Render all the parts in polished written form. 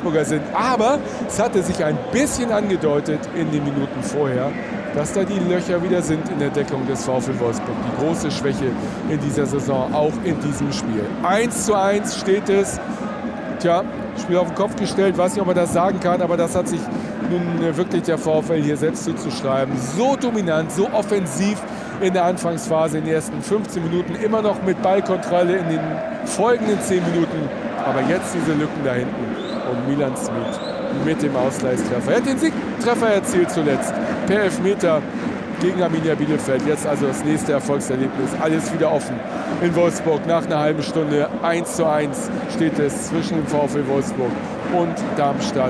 Wolfsburger sind. Aber es hatte sich ein bisschen angedeutet in den Minuten vorher, dass da die Löcher wieder sind in der Deckung des VfL Wolfsburg. Die große Schwäche in dieser Saison, auch in diesem Spiel. 1:1 steht es. Tja, Spiel auf den Kopf gestellt, weiß nicht, ob man das sagen kann, aber das hat sich nun wirklich der VfL hier selbst zuzuschreiben. So dominant, so offensiv in der Anfangsphase, in den ersten 15 Minuten, immer noch mit Ballkontrolle in den folgenden 10 Minuten. Aber jetzt diese Lücken da hinten und Milan Smith mit dem Ausgleichstreffer. Er hat den Siegtreffer erzielt zuletzt per Elfmeter gegen Arminia Bielefeld. Jetzt also das nächste Erfolgserlebnis. Alles wieder offen in Wolfsburg. Nach einer halben Stunde 1:1 steht es zwischen dem VfL Wolfsburg und Darmstadt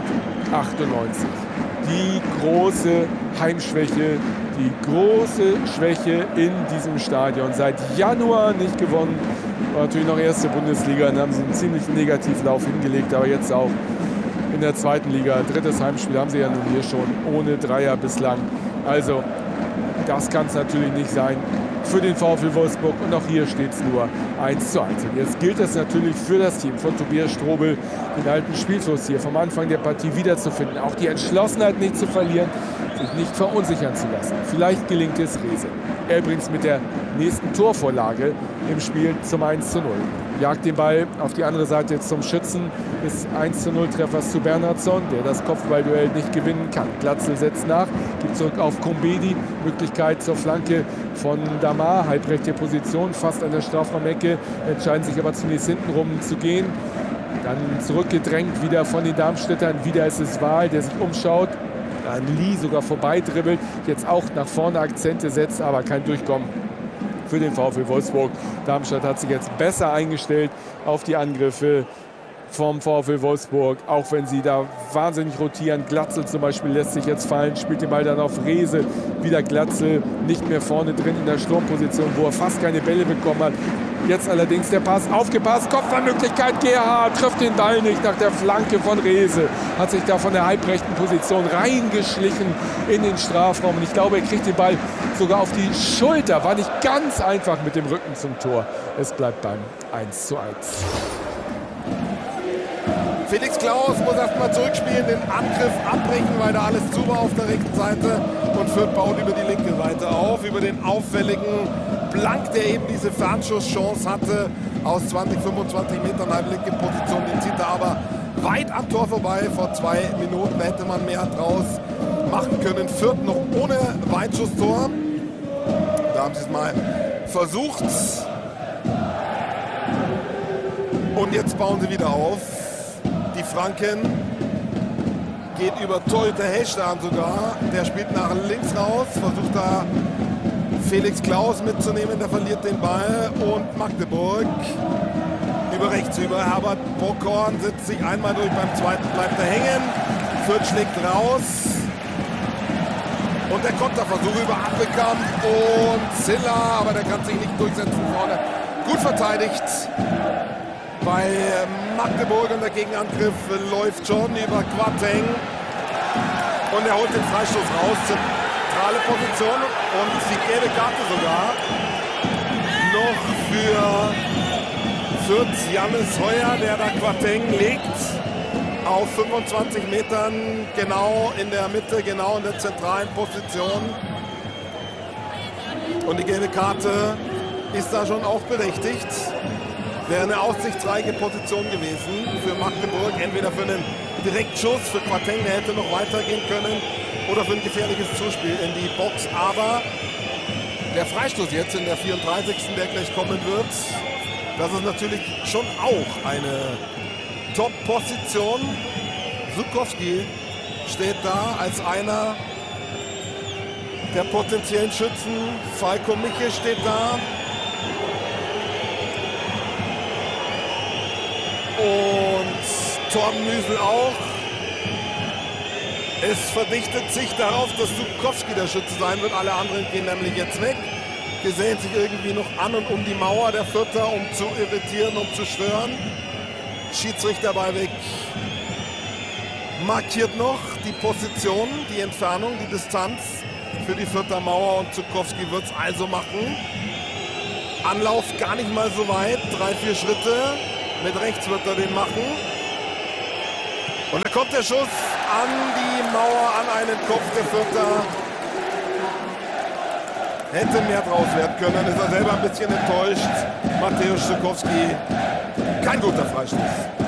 98. Die große Heimschwäche, die große Schwäche in diesem Stadion. Seit Januar nicht gewonnen. War natürlich noch erste Bundesliga. Dann haben sie einen ziemlich Negativlauf hingelegt, aber jetzt auch in der zweiten Liga. Drittes Heimspiel haben sie ja nun hier schon ohne Dreier bislang. Also das kann es natürlich nicht sein für den VfL Wolfsburg. Und auch hier steht es nur 1:1. Und jetzt gilt es natürlich für das Team von Tobias Strobel, den alten Spielfluss hier vom Anfang der Partie wiederzufinden. Auch die Entschlossenheit nicht zu verlieren, sich nicht verunsichern zu lassen. Vielleicht gelingt es Rehse. Er übrigens mit der nächsten Torvorlage im Spiel zum 1:0. Jagt den Ball auf die andere Seite zum Schützen des 1:0-Treffers zu Bernhardsson, der das Kopfballduell nicht gewinnen kann. Glatzel setzt nach, gibt zurück auf Kombedi. Möglichkeit zur Flanke von Damar, halbrechte Position, fast an der Strafraumecke. Entscheiden sich aber zunächst hintenrum zu gehen. Dann zurückgedrängt wieder von den Darmstädtern. Wieder ist es Wahl, der sich umschaut. An Lee sogar vorbeidribbelt. Jetzt auch nach vorne Akzente setzt, aber kein Durchkommen für den VfL Wolfsburg. Darmstadt hat sich jetzt besser eingestellt auf die Angriffe vom VfL Wolfsburg, auch wenn sie da wahnsinnig rotieren. Glatzel zum Beispiel lässt sich jetzt fallen, spielt den Ball dann auf Rehse. Wieder Glatzel, nicht mehr vorne drin in der Sturmposition, wo er fast keine Bälle bekommen hat. Jetzt allerdings der Pass, aufgepasst, Kopfballmöglichkeit, Gerhard trifft den Ball nicht nach der Flanke von Rehse. Hat sich da von der halbrechten Position reingeschlichen in den Strafraum. Und ich glaube, er kriegt den Ball sogar auf die Schulter. War nicht ganz einfach mit dem Rücken zum Tor. Es bleibt beim 1:1. Felix Klaus muss erstmal zurückspielen, den Angriff abbrechen, weil da alles zu war auf der rechten Seite. Und Fürth baut über die linke Seite auf, über den auffälligen Blank, der eben diese Fernschusschance hatte, aus 20, 25 Metern halblinke Position. Den zieht er aber weit am Tor vorbei. Vor 2 Minuten hätte man mehr draus machen können. Fürth noch ohne Weitschusstor. Da haben sie es mal versucht. Und jetzt bauen sie wieder auf. Die Franken geht über Torhüter Heschdan sogar. Der spielt nach links raus, versucht da Felix Klaus mitzunehmen. Der verliert den Ball. Und Magdeburg über rechts über. Herbert Bockhorn setzt sich einmal durch, beim zweiten bleibt er hängen. Fürth schlägt raus. Und der Konterversuch über Appelkamp und Ziller, aber der kann sich nicht durchsetzen vorne. Gut verteidigt bei Magdeburg und der Gegenangriff läuft schon über Quateng. Und er holt den Freistoß raus, zentrale Position und die gelbe Karte sogar. Noch für Fürth Jannis Heuer, der da Quateng legt. Auf 25 Metern, genau in der Mitte, genau in der zentralen Position. Und die gelbe Karte ist da schon auch berechtigt. Wäre eine aussichtsreiche Position gewesen für Magdeburg. Entweder für einen Direktschuss, für Quateng, der hätte noch weitergehen können, oder für ein gefährliches Zuspiel in die Box. Aber der Freistoß jetzt in der 34., der gleich kommen wird, das ist natürlich schon auch eine Top-Position. Żukowski steht da als einer der potenziellen Schützen. Falko Miche steht da. Und Torben Müsel auch. Es verdichtet sich darauf, dass Żukowski der Schütze sein wird. Alle anderen gehen nämlich jetzt weg. Gesellen sich irgendwie noch an und um die Mauer der Fürther, um zu irritieren, um zu stören. Schiedsrichter bei weg. Markiert noch die Position, die Entfernung, die Distanz für die Fürther Mauer und Żukowski wird es also machen. Anlauf gar nicht mal so weit, 3, 4 Schritte. Mit rechts wird er den machen. Und da kommt der Schuss an die Mauer, an einen Kopf der Fürther. Hätte mehr draus werden können, dann ist er selber ein bisschen enttäuscht. Mateusz Stokowski, kein guter Freistoß.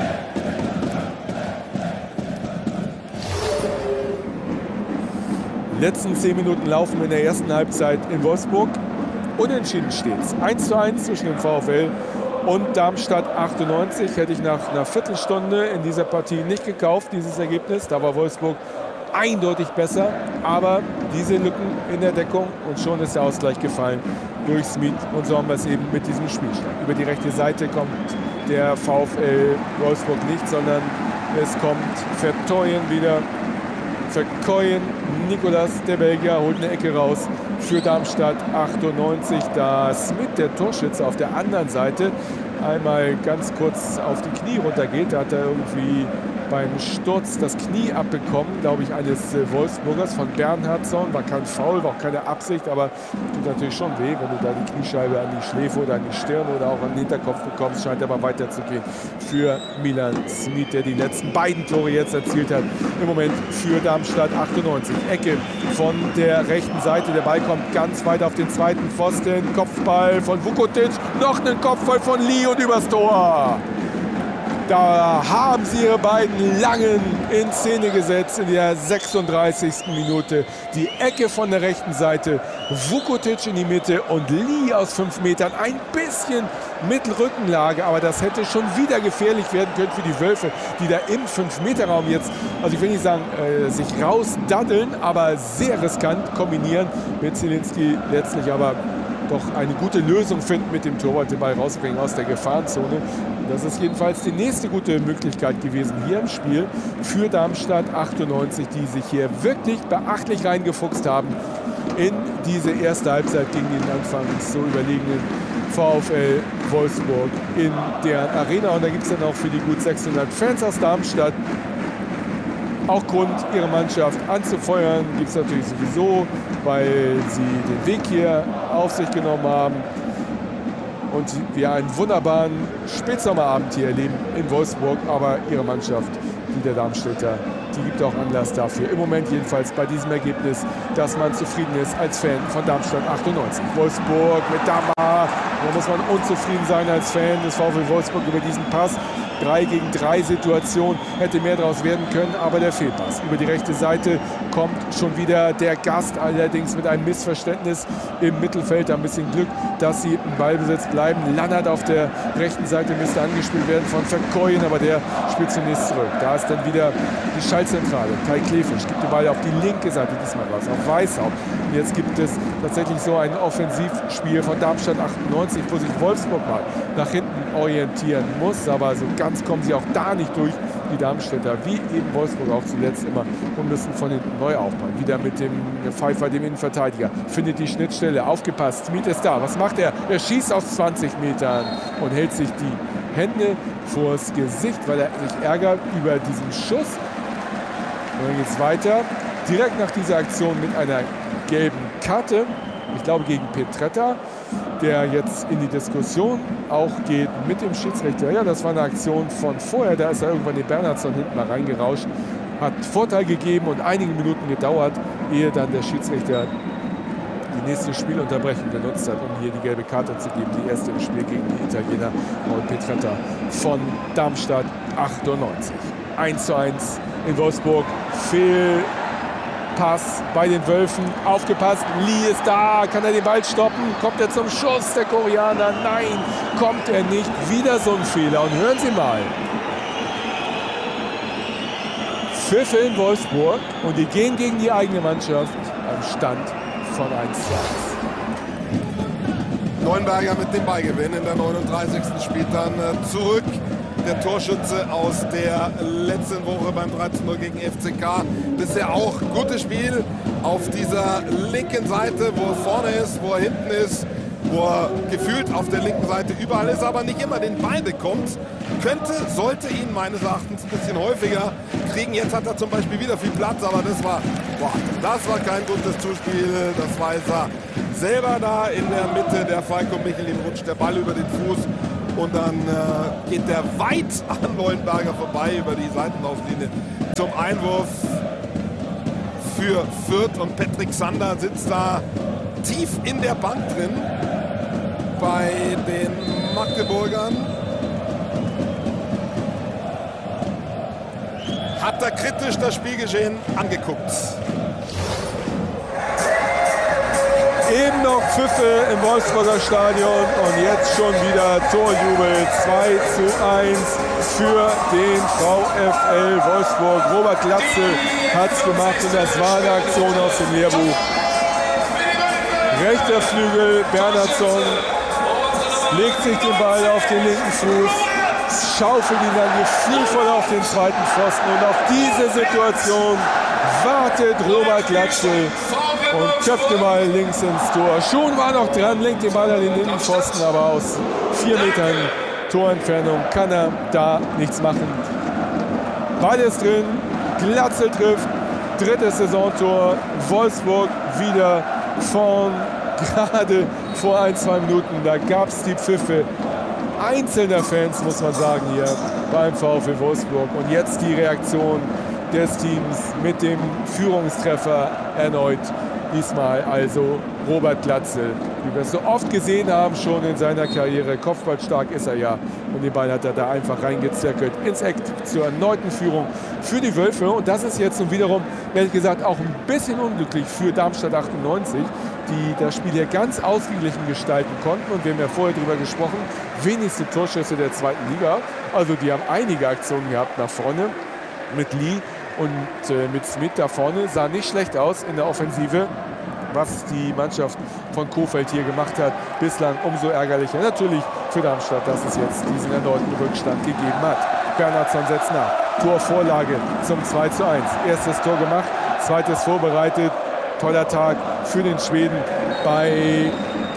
Die letzten 10 Minuten laufen in der ersten Halbzeit in Wolfsburg. Unentschieden steht's. 1:1 zwischen dem VfL und Darmstadt 98. Hätte ich nach einer Viertelstunde in dieser Partie nicht gekauft, dieses Ergebnis. Da war Wolfsburg eindeutig besser, aber diese Lücken in der Deckung und schon ist der Ausgleich gefallen durch Smith und so haben wir es eben mit diesem Spielstand. Über die rechte Seite kommt der VfL Wolfsburg nicht, sondern es kommt Verteuyen wieder. Verkeuyen, Nicolas, der Belgier, holt eine Ecke raus für Darmstadt 98. Da Smith, der Torschütze, auf der anderen Seite einmal ganz kurz auf die Knie runtergeht. Da hat er irgendwie beim Sturz das Knie abbekommen, glaube ich, eines Wolfsburgers von Bernhardsson. War kein Foul, war auch keine Absicht, aber tut natürlich schon weh, wenn du da die Kniescheibe an die Schläfe oder an die Stirn oder auch an den Hinterkopf bekommst. Scheint aber weiterzugehen für Milan Smith, der die letzten beiden Tore jetzt erzielt hat. Im Moment für Darmstadt 98. Ecke von der rechten Seite. Der Ball kommt ganz weit auf den zweiten Pfosten. Kopfball von Vukotic. Noch einen Kopfball von Lee und übers Tor. Da haben sie ihre beiden Langen in Szene gesetzt in der 36. Minute. Die Ecke von der rechten Seite, Vukotic in die Mitte und Lee aus 5 Metern. Ein bisschen Mittelrückenlage, aber das hätte schon wieder gefährlich werden können für die Wölfe, die da im 5-Meter-Raum jetzt, also ich will nicht sagen, sich rausdaddeln, aber sehr riskant kombinieren mit Zielinski letztlich aber doch eine gute Lösung finden mit dem Torwart, den Ball rausbringen aus der Gefahrenzone. Das ist jedenfalls die nächste gute Möglichkeit gewesen hier im Spiel für Darmstadt 98, die sich hier wirklich beachtlich reingefuchst haben in diese erste Halbzeit gegen den anfangs so überlegenen VfL Wolfsburg in der Arena. Und da gibt es dann auch für die gut 600 Fans aus Darmstadt auch Grund, ihre Mannschaft anzufeuern. Gibt es natürlich sowieso, weil sie den Weg hier auf sich genommen haben und wir einen wunderbaren Spätsommerabend hier erleben in Wolfsburg. Aber ihre Mannschaft, die der Darmstädter, die gibt auch Anlass dafür. Im Moment jedenfalls bei diesem Ergebnis, dass man zufrieden ist als Fan von Darmstadt 98. Wolfsburg mit Damar. Da muss man unzufrieden sein als Fan des VfL Wolfsburg über diesen Pass. 3-gegen-3 Situation, hätte mehr daraus werden können, aber der Fehlpass. Über die rechte Seite kommt schon wieder der Gast, allerdings mit einem Missverständnis im Mittelfeld. Ein bisschen Glück, dass sie im Ballbesitz bleiben. Lannert auf der rechten Seite müsste angespielt werden von Verkeuyen, aber der spielt zunächst zurück. Da ist dann wieder die Schaltzentrale. Kai Klefisch gibt den Ball auf die linke Seite diesmal raus, auf Weishaupt. Und jetzt gibt es tatsächlich so ein Offensivspiel von Darmstadt 98, wo sich Wolfsburg mal nach hinten orientieren muss, aber so ganz kommen sie auch da nicht durch, die Darmstädter, wie eben Wolfsburg auch zuletzt immer, und müssen von hinten neu aufbauen. Wieder mit dem Pfeiffer, dem Innenverteidiger, findet die Schnittstelle, aufgepasst, Smith ist da, was macht er? Er schießt aus 20 Metern und hält sich die Hände vors Gesicht, weil er sich ärgert über diesen Schuss. Und dann geht es weiter, direkt nach dieser Aktion mit einer gelben Karte, ich glaube gegen Petretta, der jetzt in die Diskussion auch geht mit dem Schiedsrichter. Ja, das war eine Aktion von vorher, da ist er irgendwann den Bernhardsson hinten mal reingerauscht, hat Vorteil gegeben und einige Minuten gedauert, ehe dann der Schiedsrichter die nächste Spielunterbrechung genutzt hat, um hier die gelbe Karte zu geben, die erste im Spiel gegen die Italiener Paul Petretta von Darmstadt 98. 1:1 in Wolfsburg, Fehlpass bei den Wölfen, aufgepasst, Lee ist da, kann er den Ball stoppen, kommt er zum Schuss, der Koreaner, nein, kommt er nicht, wieder so ein Fehler und hören Sie mal. Pfiffe in Wolfsburg und die gehen gegen die eigene Mannschaft am Stand von 1:1. Neuenberger mit dem Beigewinn in der 39. spielt dann zurück. Der Torschütze aus der letzten Woche beim 13:0 gegen FCK. Bisher auch gutes Spiel auf dieser linken Seite, wo er vorne ist, wo er hinten ist, wo er gefühlt auf der linken Seite überall ist, aber nicht immer den Ball bekommt. Sollte ihn meines Erachtens ein bisschen häufiger kriegen. Jetzt hat er zum Beispiel wieder viel Platz, aber das war kein gutes Zuspiel. Das weiß er selber da in der Mitte. Der Falco Michelin rutscht der Ball über den Fuß. Und dann geht der weit an Neuenberger vorbei über die Seitenauslinie. zum Einwurf für Fürth und Patrick Sander sitzt da tief in der Bank drin bei den Magdeburgern. Hat da kritisch das Spielgeschehen angeguckt. Eben noch Pfiffe im Wolfsburger Stadion und jetzt schon wieder Torjubel. 2:1 für den VfL Wolfsburg. Robert Glatzel hat es gemacht und das war eine Aktion aus dem Lehrbuch. Rechter Flügel, Bernhardsson legt sich den Ball auf den linken Fuß, schaufelt ihn dann gefühlvoll auf den zweiten Pfosten und auf diese Situation wartet Robert Glatzel und köpft den Ball links ins Tor. Schon war noch dran, lenkt den Ball an den linken Pfosten, aber aus 4 Metern Torentfernung kann er da nichts machen. Ball ist drin, Glatzel trifft, 3. Saisontor, Wolfsburg wieder vorn, gerade vor 1-2 Minuten. Da gab es die Pfiffe einzelner Fans, muss man sagen, hier beim VfL Wolfsburg. Und jetzt die Reaktion des Teams mit dem Führungstreffer erneut. Diesmal also Robert Glatzel, wie wir es so oft gesehen haben schon in seiner Karriere. Kopfballstark ist er ja und den Ball hat er da einfach reingezirkelt ins Eck zur erneuten Führung für die Wölfe. Und das ist jetzt nun wiederum, ehrlich gesagt, auch ein bisschen unglücklich für Darmstadt 98, die das Spiel hier ganz ausgeglichen gestalten konnten. Und wir haben ja vorher darüber gesprochen, wenigste Torschüsse der 2. Liga. Also die haben einige Aktionen gehabt nach vorne mit Lee. Und mit Smith da vorne sah nicht schlecht aus in der Offensive, was die Mannschaft von Kohfeldt hier gemacht hat. Bislang umso ärgerlicher natürlich für Darmstadt, dass es jetzt diesen erneuten Rückstand gegeben hat. Bernhardsson setzt nach. Torvorlage zum 2:1. Erstes Tor gemacht, zweites vorbereitet. Toller Tag für den Schweden bei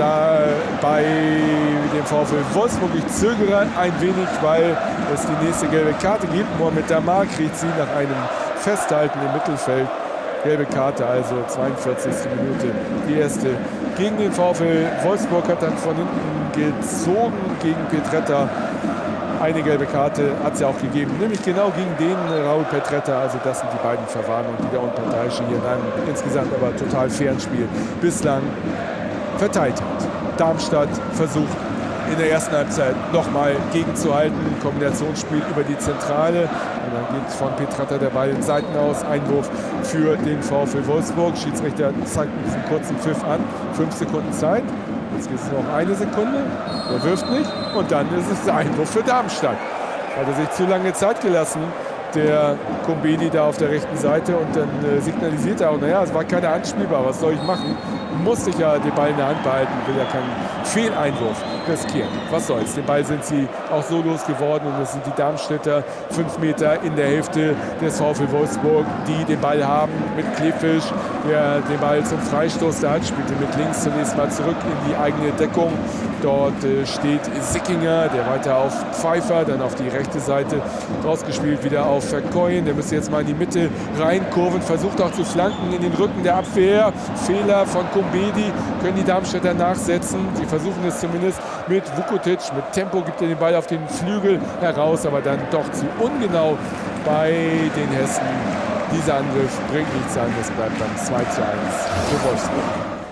dem VfL Wolfsburg. Ich zögere ein wenig, weil es die nächste gelbe Karte gibt. Mohamed Damar kriegt sie nach einem Festhalten im Mittelfeld. Gelbe Karte, also 42. Minute. Die erste gegen den VfL Wolfsburg, hat dann von hinten gezogen gegen Petretta. Eine gelbe Karte hat es ja auch gegeben, nämlich genau gegen den Raul Petretta. Also das sind die beiden Verwarnungen, die der Unparteiische hier in einem insgesamt aber total fairen Spiel bislang verteilt hat. Darmstadt versucht in der ersten Halbzeit nochmal gegenzuhalten. Kombinationsspiel über die Zentrale. Und dann geht von Petretta der Ball in Seiten aus. Einwurf für den VfL Wolfsburg. Schiedsrichter zeigt diesen kurzen Pfiff an. 5 Sekunden Zeit. Jetzt gibt es noch 1 Sekunde. Er wirft nicht. Und dann ist es der Einwurf für Darmstadt. Hat er sich zu lange Zeit gelassen, der Kumbedi da auf der rechten Seite. Und dann signalisiert er auch, naja, es war keine anspielbar. Was soll ich machen? Muss ich ja den Ball in der Hand behalten, will ja keinen Fehleinwurf riskieren. Was soll's? Den Ball sind sie auch so losgeworden und es sind die Darmstädter 5 Meter in der Hälfte des VfL Wolfsburg, die den Ball haben mit Kleefisch, der den Ball zum Freistoß der Hand spielte, mit links zunächst mal zurück in die eigene Deckung. Dort steht Sickinger, der weiter auf Pfeiffer, dann auf die rechte Seite rausgespielt, wieder auf Verkoyen. Der müsste jetzt mal in die Mitte reinkurven, versucht auch zu flanken in den Rücken der Abwehr. Fehler von Kumbedi, können die Darmstädter nachsetzen. Sie versuchen es zumindest mit Vukotic. Mit Tempo gibt er den Ball auf den Flügel heraus, aber dann doch zu ungenau bei den Hessen. Dieser Angriff bringt nichts an, es bleibt dann 2:1 für Wolfsburg.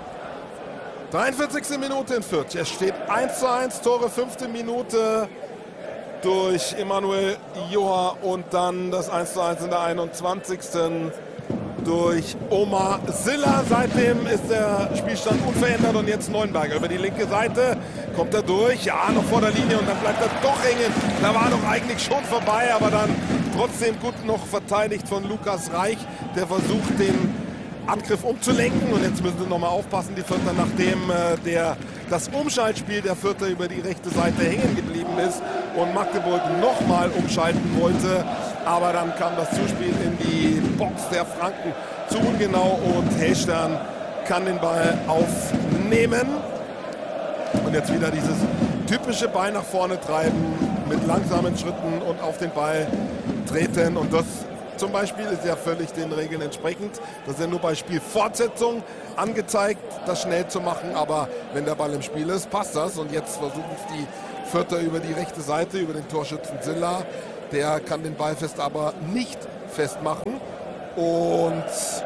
43. Minute in Fürth. Es steht 1:1, Tore 5. Minute durch Emanuel Joha und dann das 1:1 in der 21. durch Omar Silla. Seitdem ist der Spielstand unverändert und jetzt Neuenberger über die linke Seite. Kommt er durch, ja, noch vor der Linie und dann bleibt er doch hängen. Da war doch eigentlich schon vorbei, aber dann trotzdem gut noch verteidigt von Lukas Reich, der versucht, den Angriff umzulenken. Und jetzt müssen sie nochmal aufpassen, die Fürther, nachdem das Umschaltspiel der Fürther über die rechte Seite hängen geblieben ist und Magdeburg nochmal umschalten wollte. Aber dann kam das Zuspiel in die Box der Franken zu ungenau und Hellstern kann den Ball aufnehmen. Und jetzt wieder dieses typische Bein nach vorne treiben mit langsamen Schritten und auf den Ball treten. Und das zum Beispiel ist ja völlig den Regeln entsprechend. Das ist ja nur bei Spielfortsetzung angezeigt, das schnell zu machen. Aber wenn der Ball im Spiel ist, passt das. Und jetzt versuchen es die Fürther über die rechte Seite, über den Torschützen Silla. Der kann den Ball fest aber nicht festmachen und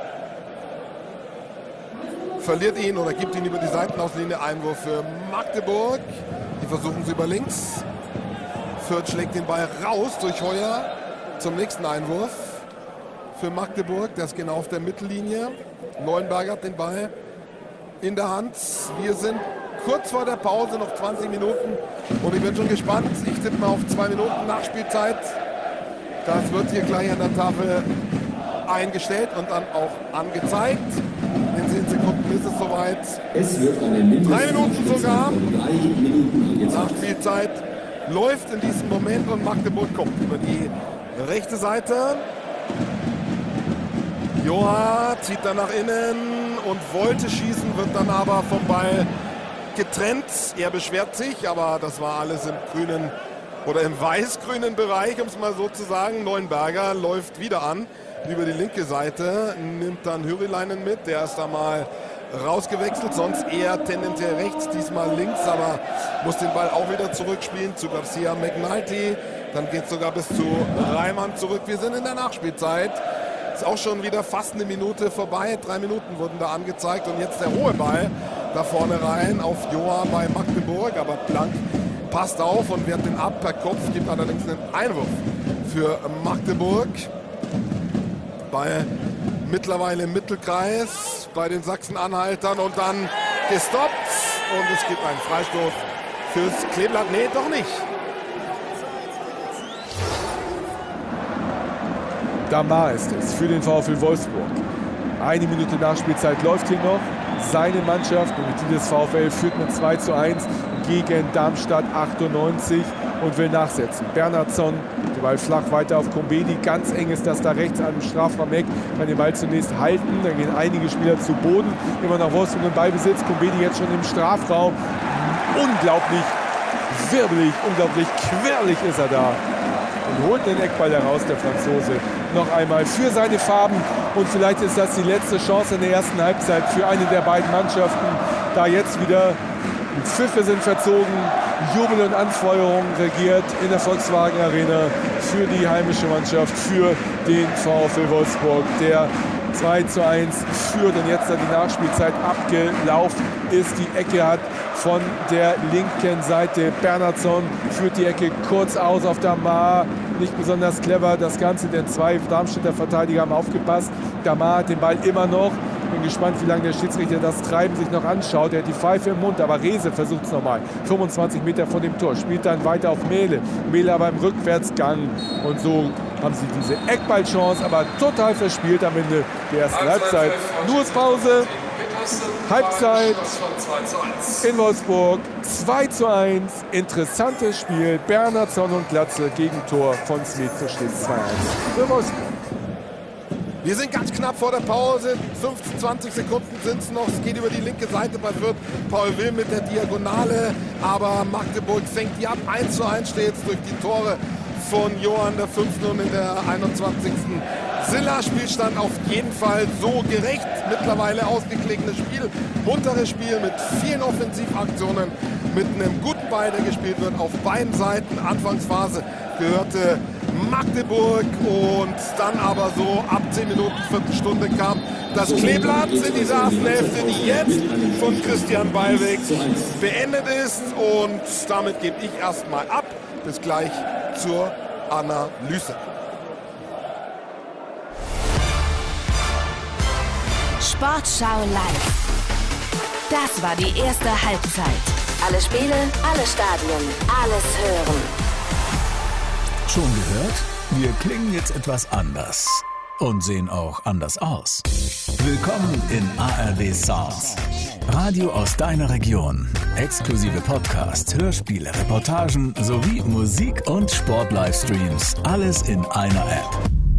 verliert ihn oder gibt ihn über die Seitenauslinie. Einwurf für Magdeburg. Die versuchen sie über links. Fürth schlägt den Ball raus durch Heuer zum nächsten Einwurf für Magdeburg. Das ist genau auf der Mittellinie. Neuenberger hat den Ball in der Hand. Wir sind kurz vor der Pause, noch 20 Minuten. Und ich bin schon gespannt. Ich tippe mal auf 2 Minuten Nachspielzeit. Das wird hier gleich an der Tafel eingestellt und dann auch angezeigt. In 10 Sekunden ist es soweit. Es wird eine 3 Minuten sogar. 3 Minuten Nachspielzeit läuft in diesem Moment und Magdeburg kommt über die rechte Seite. Joa zieht dann nach innen und wollte schießen, wird dann aber vom Ball getrennt. Er beschwert sich, aber das war alles im grünen oder im weiß-grünen Bereich, um es mal so zu sagen. Neuenberger läuft wieder an über die linke Seite, nimmt dann Hyriläinen mit, der ist da mal rausgewechselt, sonst eher tendenziell rechts, diesmal links, aber muss den Ball auch wieder zurückspielen zu Garcia McNulty. Dann geht es sogar bis zu Reimann zurück. Wir sind in der Nachspielzeit. Ist auch schon wieder fast eine Minute vorbei. 3 Minuten wurden da angezeigt und jetzt der hohe Ball da vorne rein auf Joa bei Magdeburg, aber Blank passt auf und wehrt den ab per Kopf, gibt allerdings einen Einwurf für Magdeburg. Ball mittlerweile im Mittelkreis bei den Sachsen-Anhaltern und dann gestoppt und es gibt einen Freistoß fürs Kleeblatt. Nee, doch nicht. Damar ist es für den VfL Wolfsburg. 1 Minute Nachspielzeit läuft hier noch. Seine Mannschaft, nämlich die des VfL, führt mit 2:1 gegen Darmstadt 98 und will nachsetzen. Bernhardsson, der Ball flach weiter auf Kombedi. Ganz eng ist das da rechts am Strafraum-Eck. Kann den Ball zunächst halten. Dann gehen einige Spieler zu Boden. Immer noch Wolfsburg im Ballbesitz. Kombedi jetzt schon im Strafraum. Unglaublich wirbelig, unglaublich quirlig ist er da. Und holt den Eckball heraus, der Franzose, noch einmal für seine Farben. Und vielleicht ist das die letzte Chance in der ersten Halbzeit für eine der beiden Mannschaften. Da jetzt wieder die Pfiffe sind verzogen, Jubel und Anfeuerung regiert in der Volkswagen Arena für die heimische Mannschaft, für den VfL Wolfsburg, der 2:1 führt und jetzt dann die Nachspielzeit abgelaufen ist. Die Ecke hat von der linken Seite Bernhardsson, führt die Ecke kurz aus auf Damar. Nicht besonders clever das Ganze, denn 2 Darmstädter Verteidiger haben aufgepasst. Damar hat den Ball immer noch. Bin gespannt, wie lange der Schiedsrichter das Treiben sich noch anschaut. Er hat die Pfeife im Mund, aber Rehse versucht es nochmal. 25 Meter von dem Tor, spielt dann weiter auf Mehle. Mehle aber im Rückwärtsgang. Und so haben sie diese Eckballchance, aber total verspielt am Ende der ersten Halbzeit. Nur Pause. Halbzeit in Wolfsburg, 2:1, interessantes Spiel, Bernhardsson und Glatzel gegen Tor von Smith, so steht es 2:1 für Wolfsburg. Wir sind ganz knapp vor der Pause, 15, 20 Sekunden sind es noch, es geht über die linke Seite bei Fürth, Paul Will mit der Diagonale, aber Magdeburg fängt die ab, 1:1 steht es durch die Tore von Johann der 5. und in der 21. Silla. Spielstand auf jeden Fall so gerecht. Mittlerweile ausgeglichenes Spiel. Munteres Spiel mit vielen Offensivaktionen. Mit einem guten Ball, der gespielt wird auf beiden Seiten. Anfangsphase gehörte Magdeburg und dann aber so ab 10 Minuten, Viertelstunde kam das Kleeblatt in dieser ersten Hälfte, die jetzt von Christian Ballweg beendet ist. Und damit gebe ich erstmal ab. Bis gleich zur Analyse. Sportschau live. Das war die erste Halbzeit. Alle Spiele, alle Stadien, alles hören. Schon gehört? Wir klingen jetzt etwas anders und sehen auch anders aus. Willkommen in ARD Sounds. Radio aus deiner Region. Exklusive Podcasts, Hörspiele, Reportagen sowie Musik- und Sport-Livestreams. Alles in einer App.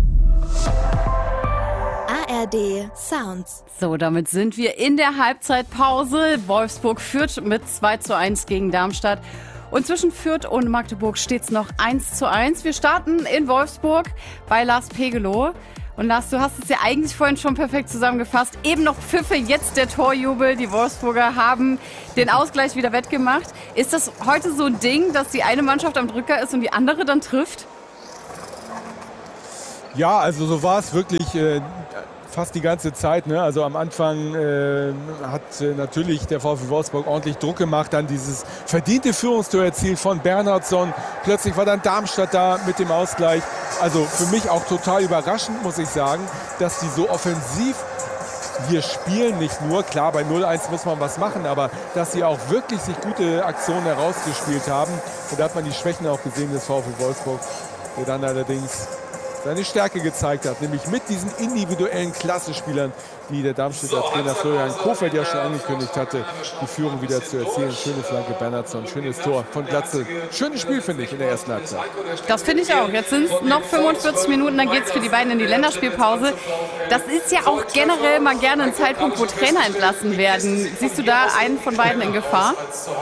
ARD Sounds. So, damit sind wir in der Halbzeitpause. Wolfsburg führt mit 2:1 gegen Darmstadt. Und zwischen Fürth und Magdeburg steht es noch 1:1. Wir starten in Wolfsburg bei Lars Pegelow. Und Lars, du hast es ja eigentlich vorhin schon perfekt zusammengefasst. Eben noch Pfiffe, jetzt der Torjubel. Die Wolfsburger haben den Ausgleich wieder wettgemacht. Ist das heute so ein Ding, dass die eine Mannschaft am Drücker ist und die andere dann trifft? Ja, also so war es wirklich fast die ganze Zeit. Ne? Also am Anfang hat natürlich der VfL Wolfsburg ordentlich Druck gemacht, dann dieses verdiente Führungstor erzielt von Bernhardsson. Plötzlich war dann Darmstadt da mit dem Ausgleich. Also für mich auch total überraschend, muss ich sagen, dass die so offensiv hier spielen. Nicht nur, klar, bei 0-1 muss man was machen, aber dass sie auch wirklich sich gute Aktionen herausgespielt haben. Und da hat man die Schwächen auch gesehen des VfL Wolfsburg, der dann allerdings seine Stärke gezeigt hat, nämlich mit diesen individuellen Klassenspielern, die der Darmstädter Trainer Florian Kohfeldt ja schon angekündigt hatte, die Führung wieder zu erzielen. Schöne Flanke Bernhardsson, schönes Tor von Glatzel. Schönes Spiel, finde ich, in der ersten Halbzeit. Das finde ich auch. Jetzt sind es noch 45 Minuten, dann geht es für die beiden in die Länderspielpause. Das ist ja auch generell mal gerne ein Zeitpunkt, wo Trainer entlassen werden. Siehst du da einen von beiden in Gefahr?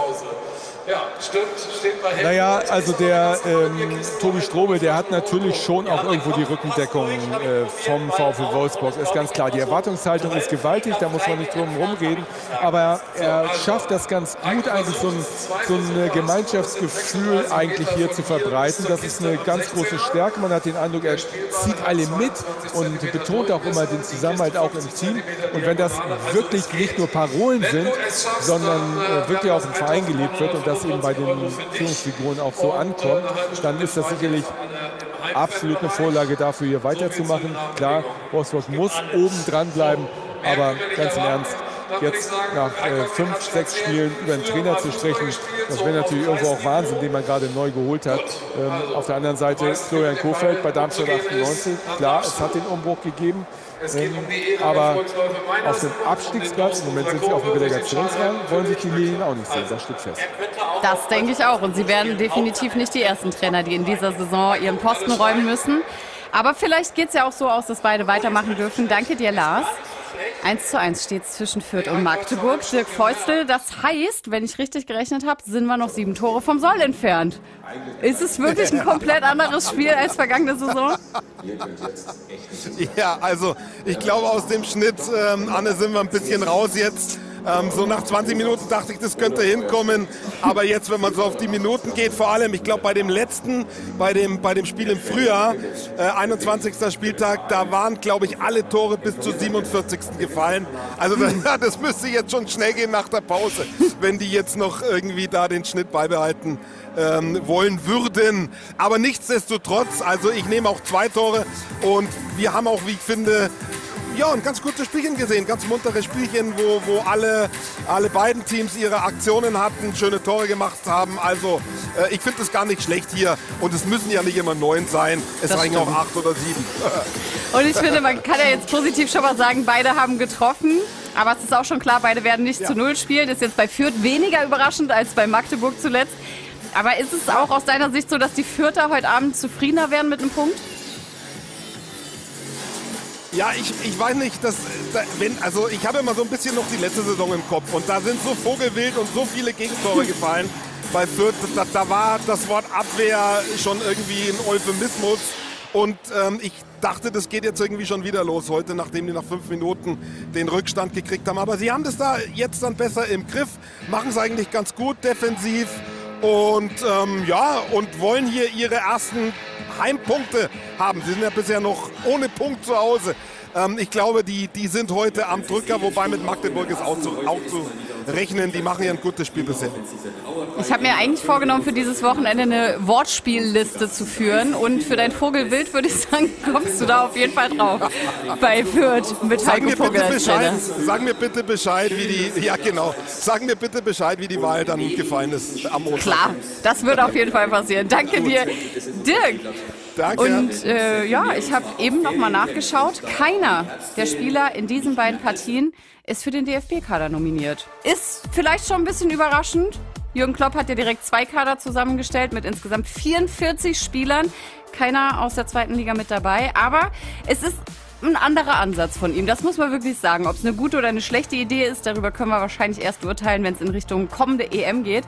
Ja, stimmt, steht bei Helmut. Naja, also der Tobi Strobel, der hat natürlich schon auch irgendwo die Rückendeckung vom VfL Wolfsburg, ist ganz klar. Die Erwartungshaltung ist gewaltig, da muss man nicht drum herum reden, aber er schafft das ganz gut, eigentlich so ein Gemeinschaftsgefühl eigentlich hier zu verbreiten. Das ist eine ganz große Stärke. Man hat den Eindruck, er zieht alle mit und betont auch immer den Zusammenhalt auch im Team. Und wenn das wirklich nicht nur Parolen sind, sondern wirklich auch im Verein gelebt wird und das eben bei den Führungsfiguren auch so ankommt, dann ist das sicherlich absolut eine Vorlage dafür, hier weiterzumachen. Klar, Wolfsburg muss oben dran bleiben, aber ganz im Ernst, jetzt nach 5, 6 Spielen über den Trainer zu sprechen, das wäre natürlich irgendwo auch Wahnsinn, den man gerade neu geholt hat. Auf der anderen Seite Florian Kohfeldt bei Darmstadt 98. Klar, es hat den Umbruch gegeben. Aber auf dem Abstiegsplatz, im Moment sind sie auf dem Relegationsrang, wollen sich die Medien auch nicht sehen, das steht fest. Das denke ich auch und sie werden definitiv nicht die ersten Trainer, die in dieser Saison ihren Posten räumen müssen. Aber vielleicht geht es ja auch so aus, dass beide weitermachen dürfen. Danke dir, Lars. 1:1 steht es zwischen Fürth und Magdeburg. Dirk Feustel, das heißt, wenn ich richtig gerechnet habe, sind wir noch 7 Tore vom Soll entfernt. Ist es wirklich ein komplett anderes Spiel als vergangene Saison? Ja, also ich glaube aus dem Schnitt, Anne, sind wir ein bisschen raus jetzt. So nach 20 Minuten dachte ich, das könnte hinkommen. Aber jetzt, wenn man so auf die Minuten geht, vor allem, ich glaube bei dem letzten, bei dem Spiel im Frühjahr, 21. Spieltag, da waren, glaube ich, alle Tore bis zur 47. gefallen. Also das müsste jetzt schon schnell gehen nach der Pause, wenn die jetzt noch irgendwie da den Schnitt beibehalten wollen würden. Aber nichtsdestotrotz, also ich nehme auch 2 Tore und wir haben auch, wie ich finde, ja, ein ganz gutes Spielchen gesehen, ganz munteres Spielchen, wo alle beiden Teams ihre Aktionen hatten, schöne Tore gemacht haben. Also ich finde es gar nicht schlecht hier und es müssen ja nicht immer 9 sein, es reichen auch 8 oder 7. Und ich finde, man kann ja jetzt positiv schon mal sagen, beide haben getroffen. Aber es ist auch schon klar, beide werden nicht zu 0 spielen. Das ist jetzt bei Fürth weniger überraschend als bei Magdeburg zuletzt. Aber ist es auch aus deiner Sicht so, dass die Fürther heute Abend zufriedener werden mit einem Punkt? Ja, ich weiß nicht, also ich habe immer so ein bisschen noch die letzte Saison im Kopf und da sind so vogelwild und so viele Gegentore gefallen bei Fürth, da war das Wort Abwehr schon irgendwie ein Euphemismus und ich dachte, das geht jetzt irgendwie schon wieder los heute, nachdem die nach 5 Minuten den Rückstand gekriegt haben, aber sie haben das da jetzt dann besser im Griff, machen es eigentlich ganz gut defensiv und und wollen hier ihre ersten Heimpunkte haben. Sie sind ja bisher noch ohne Punkt zu Hause. Ich glaube, die sind heute am Drücker, wobei mit Magdeburg ist auch zu rechnen. Die machen ja ein gutes Spiel bisher. Ich habe mir eigentlich vorgenommen, für dieses Wochenende eine Wortspielliste zu führen. Und für dein Vogelwild würde ich sagen, kommst du da auf jeden Fall drauf. Bei Fürth mit Heiko Vogel als Trainer. Sag mir bitte Bescheid, Sag mir bitte Bescheid, wie die Wahl dann gefallen ist am Montag. Klar, das wird auf jeden Fall passieren. Danke dir, Dirk. Danke. Und ich habe eben noch mal nachgeschaut. Keiner der Spieler in diesen beiden Partien ist für den DFB-Kader nominiert. Ist vielleicht schon ein bisschen überraschend. Jürgen Klopp hat ja direkt 2 Kader zusammengestellt mit insgesamt 44 Spielern. Keiner aus der 2. Liga mit dabei. Aber es ist ein anderer Ansatz von ihm. Das muss man wirklich sagen. Ob es eine gute oder eine schlechte Idee ist, darüber können wir wahrscheinlich erst urteilen, wenn es in Richtung kommende EM geht.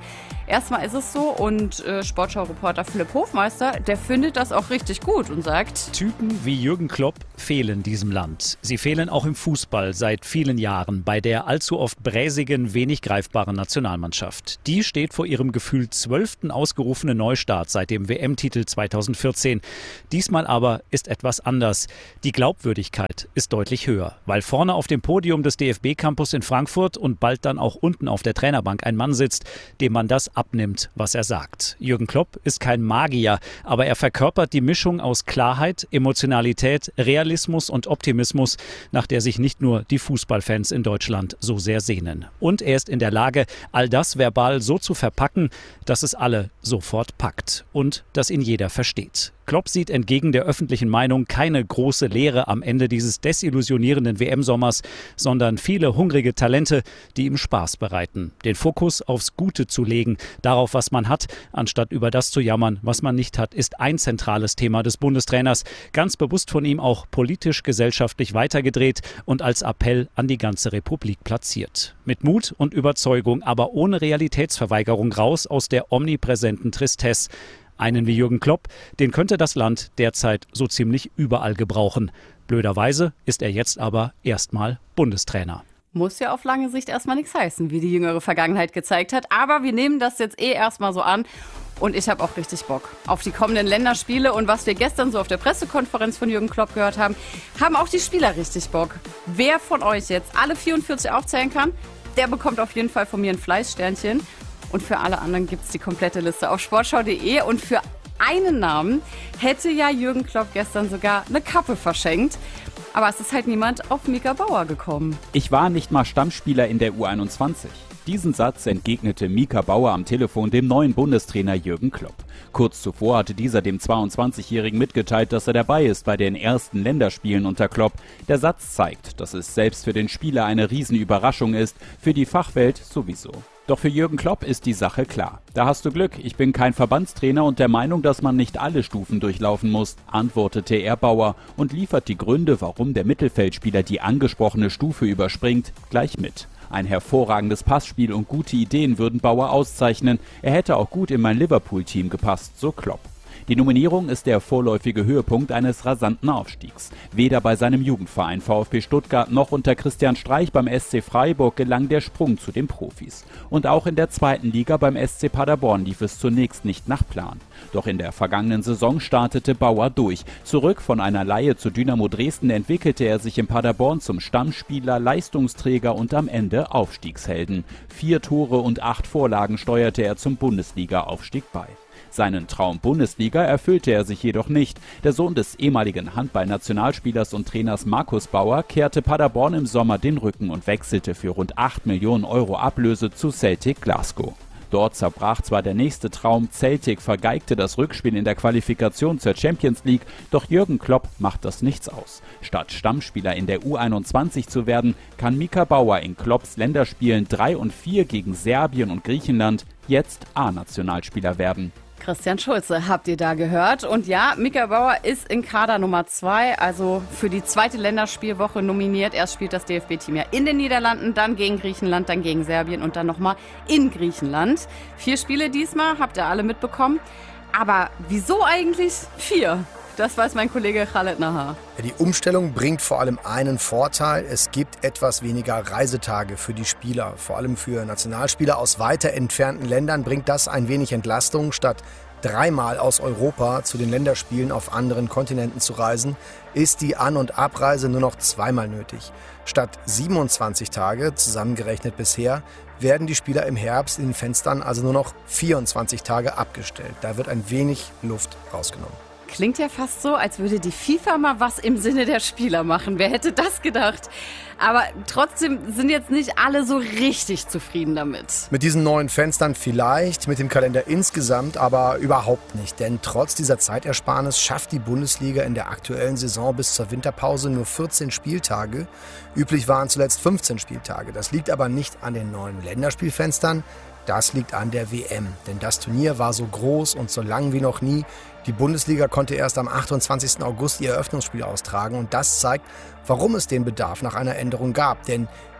Erstmal ist es so und Sportschau-Reporter Philipp Hofmeister, der findet das auch richtig gut und sagt: Typen wie Jürgen Klopp fehlen diesem Land. Sie fehlen auch im Fußball seit vielen Jahren bei der allzu oft bräsigen, wenig greifbaren Nationalmannschaft. Die steht vor ihrem Gefühl 12. ausgerufenen Neustart seit dem WM-Titel 2014. Diesmal aber ist etwas anders. Die Glaubwürdigkeit ist deutlich höher, weil vorne auf dem Podium des DFB-Campus in Frankfurt und bald dann auch unten auf der Trainerbank ein Mann sitzt, dem man das abnimmt, was er sagt. Jürgen Klopp ist kein Magier, aber er verkörpert die Mischung aus Klarheit, Emotionalität, Realismus und Optimismus, nach der sich nicht nur die Fußballfans in Deutschland so sehr sehnen. Und er ist in der Lage, all das verbal so zu verpacken, dass es alle sofort packt und dass ihn jeder versteht. Klopp sieht entgegen der öffentlichen Meinung keine große Leere am Ende dieses desillusionierenden WM-Sommers, sondern viele hungrige Talente, die ihm Spaß bereiten. Den Fokus aufs Gute zu legen, darauf, was man hat, anstatt über das zu jammern, was man nicht hat, ist ein zentrales Thema des Bundestrainers, ganz bewusst von ihm auch politisch-gesellschaftlich weitergedreht und als Appell an die ganze Republik platziert. Mit Mut und Überzeugung, aber ohne Realitätsverweigerung raus aus der omnipräsenten Tristesse. Einen wie Jürgen Klopp, den könnte das Land derzeit so ziemlich überall gebrauchen. Blöderweise ist er jetzt aber erstmal Bundestrainer. Muss ja auf lange Sicht erstmal nichts heißen, wie die jüngere Vergangenheit gezeigt hat. Aber wir nehmen das jetzt erstmal so an. Und ich habe auch richtig Bock auf die kommenden Länderspiele. Und was wir gestern so auf der Pressekonferenz von Jürgen Klopp gehört haben, haben auch die Spieler richtig Bock. Wer von euch jetzt alle 44 aufzählen kann, der bekommt auf jeden Fall von mir ein Fleißsternchen. Und für alle anderen gibt es die komplette Liste auf sportschau.de. Und für einen Namen hätte ja Jürgen Klopp gestern sogar eine Kappe verschenkt. Aber es ist halt niemand auf Mika Bauer gekommen. Ich war nicht mal Stammspieler in der U21. Diesen Satz entgegnete Mika Bauer am Telefon dem neuen Bundestrainer Jürgen Klopp. Kurz zuvor hatte dieser dem 22-Jährigen mitgeteilt, dass er dabei ist bei den ersten Länderspielen unter Klopp. Der Satz zeigt, dass es selbst für den Spieler eine Riesenüberraschung ist, für die Fachwelt sowieso. Doch für Jürgen Klopp ist die Sache klar. Da hast du Glück, ich bin kein Verbandstrainer und der Meinung, dass man nicht alle Stufen durchlaufen muss, antwortete er Bauer und liefert die Gründe, warum der Mittelfeldspieler die angesprochene Stufe überspringt, gleich mit. Ein hervorragendes Passspiel und gute Ideen würden Bauer auszeichnen. Er hätte auch gut in mein Liverpool-Team gepasst, so Klopp. Die Nominierung ist der vorläufige Höhepunkt eines rasanten Aufstiegs. Weder bei seinem Jugendverein VfB Stuttgart noch unter Christian Streich beim SC Freiburg gelang der Sprung zu den Profis. Und auch in der zweiten Liga beim SC Paderborn lief es zunächst nicht nach Plan. Doch in der vergangenen Saison startete Bauer durch. Zurück von einer Leihe zu Dynamo Dresden entwickelte er sich in Paderborn zum Stammspieler, Leistungsträger und am Ende Aufstiegshelden. 4 Tore und 8 Vorlagen steuerte er zum Bundesliga-Aufstieg bei. Seinen Traum Bundesliga erfüllte er sich jedoch nicht. Der Sohn des ehemaligen Handball-Nationalspielers und Trainers Markus Bauer kehrte Paderborn im Sommer den Rücken und wechselte für rund 8 Millionen Euro Ablöse zu Celtic Glasgow. Dort zerbrach zwar der nächste Traum, Celtic vergeigte das Rückspiel in der Qualifikation zur Champions League, doch Jürgen Klopp macht das nichts aus. Statt Stammspieler in der U21 zu werden, kann Mika Bauer in Klopps Länderspielen 3 und 4 gegen Serbien und Griechenland jetzt A-Nationalspieler werden. Christian Schulze habt ihr da gehört. Und ja, Mika Bauer ist in Kader Nummer 2, also für die zweite Länderspielwoche nominiert. Erst spielt das DFB-Team ja in den Niederlanden, dann gegen Griechenland, dann gegen Serbien und dann nochmal in Griechenland. 4 Spiele diesmal, habt ihr alle mitbekommen. Aber wieso eigentlich 4? Das weiß mein Kollege Khaled Nahar. Die Umstellung bringt vor allem einen Vorteil. Es gibt etwas weniger Reisetage für die Spieler. Vor allem für Nationalspieler aus weiter entfernten Ländern bringt das ein wenig Entlastung. Statt 3-mal aus Europa zu den Länderspielen auf anderen Kontinenten zu reisen, ist die An- und Abreise nur noch 2-mal nötig. Statt 27 Tage, zusammengerechnet bisher, werden die Spieler im Herbst in den Fenstern also nur noch 24 Tage abgestellt. Da wird ein wenig Luft rausgenommen. Klingt ja fast so, als würde die FIFA mal was im Sinne der Spieler machen. Wer hätte das gedacht? Aber trotzdem sind jetzt nicht alle so richtig zufrieden damit. Mit diesen neuen Fenstern vielleicht, mit dem Kalender insgesamt aber überhaupt nicht. Denn trotz dieser Zeitersparnis schafft die Bundesliga in der aktuellen Saison bis zur Winterpause nur 14 Spieltage. Üblich waren zuletzt 15 Spieltage. Das liegt aber nicht an den neuen Länderspielfenstern. Das liegt an der WM, denn das Turnier war so groß und so lang wie noch nie. Die Bundesliga konnte erst am 28. August ihr Eröffnungsspiel austragen und das zeigt, warum es den Bedarf nach einer Änderung gab. Denn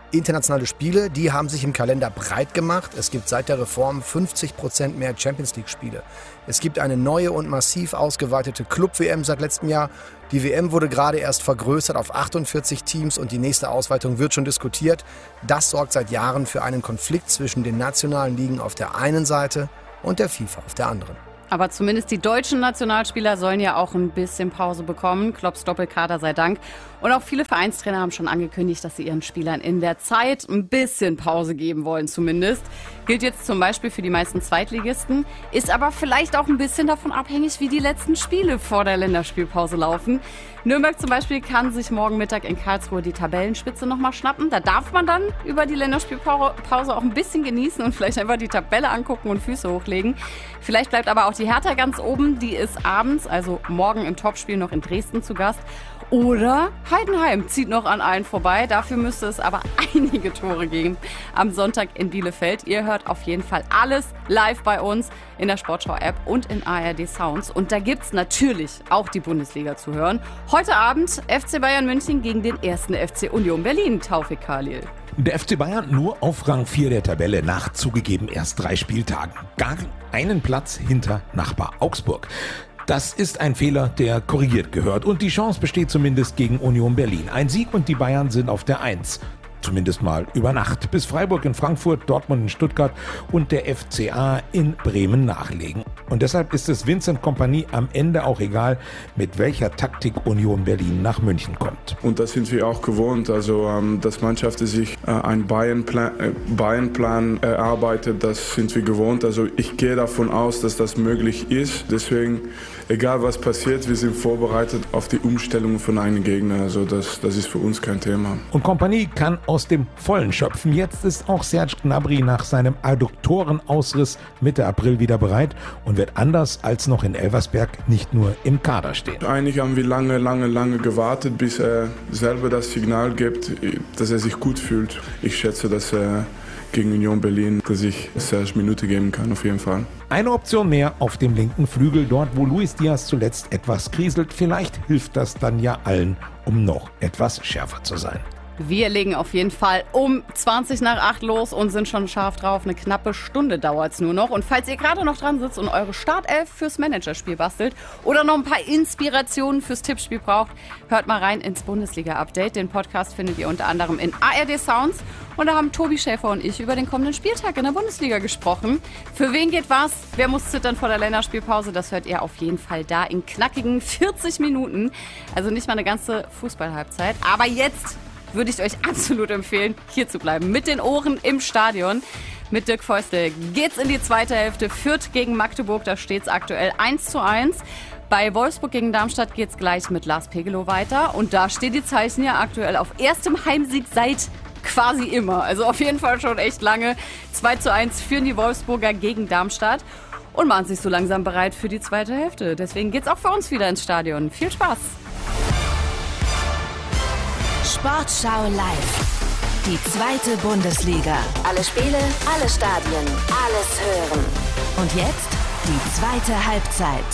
Internationale Spiele, die haben sich im Kalender breit gemacht. Es gibt seit der Reform 50% mehr Champions-League-Spiele. Es gibt eine neue und massiv ausgeweitete Club-WM seit letztem Jahr. Die WM wurde gerade erst vergrößert auf 48 Teams und die nächste Ausweitung wird schon diskutiert. Das sorgt seit Jahren für einen Konflikt zwischen den nationalen Ligen auf der einen Seite und der FIFA auf der anderen. Aber zumindest die deutschen Nationalspieler sollen ja auch ein bisschen Pause bekommen. Klopps Doppelkader sei Dank. Und auch viele Vereinstrainer haben schon angekündigt, dass sie ihren Spielern in der Zeit ein bisschen Pause geben wollen zumindest. Gilt jetzt zum Beispiel für die meisten Zweitligisten, ist aber vielleicht auch ein bisschen davon abhängig, wie die letzten Spiele vor der Länderspielpause laufen. Nürnberg zum Beispiel kann sich morgen Mittag in Karlsruhe die Tabellenspitze nochmal schnappen. Da darf man dann über die Länderspielpause auch ein bisschen genießen und vielleicht einfach die Tabelle angucken und Füße hochlegen. Vielleicht bleibt aber auch die Hertha ganz oben. Die ist abends, also morgen im Topspiel, noch in Dresden zu Gast. Oder Heidenheim zieht noch an allen vorbei. Dafür müsste es aber einige Tore geben am Sonntag in Bielefeld. Ihr hört auf jeden Fall alles live bei uns in der Sportschau-App und in ARD Sounds. Und da gibt's natürlich auch die Bundesliga zu hören. Heute Abend FC Bayern München gegen den 1. FC Union Berlin. Taufik Khalil. Der FC Bayern nur auf Rang 4 der Tabelle nach zugegeben erst 3 Spieltagen. Gar einen Platz hinter Nachbar Augsburg. Das ist ein Fehler, der korrigiert gehört. Und die Chance besteht zumindest gegen Union Berlin. Ein Sieg und die Bayern sind auf der 1. Zumindest mal über Nacht. Bis Freiburg in Frankfurt, Dortmund in Stuttgart und der FCA in Bremen nachlegen. Und deshalb ist es Vincent Kompany am Ende auch egal, mit welcher Taktik Union Berlin nach München kommt. Und das sind wir auch gewohnt. Also, dass Mannschaft sich einen Bayern-Plan erarbeitet, das sind wir gewohnt. Also ich gehe davon aus, dass das möglich ist. Deswegen, egal was passiert, wir sind vorbereitet auf die Umstellung von einem Gegner. Also das ist für uns kein Thema. Und Kompany kann aus dem Vollen schöpfen. Jetzt ist auch Serge Gnabry nach seinem Adduktorenausriss Mitte April wieder bereit und wird anders als noch in Elversberg nicht nur im Kader stehen. Eigentlich haben wir lange gewartet, bis er selber das Signal gibt, dass er sich gut fühlt. Ich schätze, dass er gegen Union Berlin, dass ich Serge Minute geben kann, auf jeden Fall. Eine Option mehr auf dem linken Flügel, dort wo Luis Diaz zuletzt etwas kriselt. Vielleicht hilft das dann ja allen, um noch etwas schärfer zu sein. Wir legen auf jeden Fall um 20:08 los und sind schon scharf drauf. Eine knappe Stunde dauert es nur noch. Und falls ihr gerade noch dran sitzt und eure Startelf fürs Managerspiel bastelt oder noch ein paar Inspirationen fürs Tippspiel braucht, hört mal rein ins Bundesliga-Update. Den Podcast findet ihr unter anderem in ARD Sounds. Und da haben Tobi Schäfer und ich über den kommenden Spieltag in der Bundesliga gesprochen. Für wen geht was? Wer muss zittern vor der Länderspielpause? Das hört ihr auf jeden Fall da in knackigen 40 Minuten. Also nicht mal eine ganze Fußballhalbzeit. Aber jetzt würde ich euch absolut empfehlen, hier zu bleiben. Mit den Ohren im Stadion. Mit Dirk Feustel geht's in die zweite Hälfte. Fürth gegen Magdeburg, da steht's aktuell 1:1. Bei Wolfsburg gegen Darmstadt geht's gleich mit Lars Pegelow weiter. Und da steht die Zeichen ja aktuell auf erstem Heimsieg seit quasi immer. Also auf jeden Fall schon echt lange. 2:1 führen die Wolfsburger gegen Darmstadt und machen sich so langsam bereit für die zweite Hälfte. Deswegen geht's auch für uns wieder ins Stadion. Viel Spaß! Sportschau live. Die zweite Bundesliga. Alle Spiele, alle Stadien, alles hören. Und jetzt die zweite Halbzeit.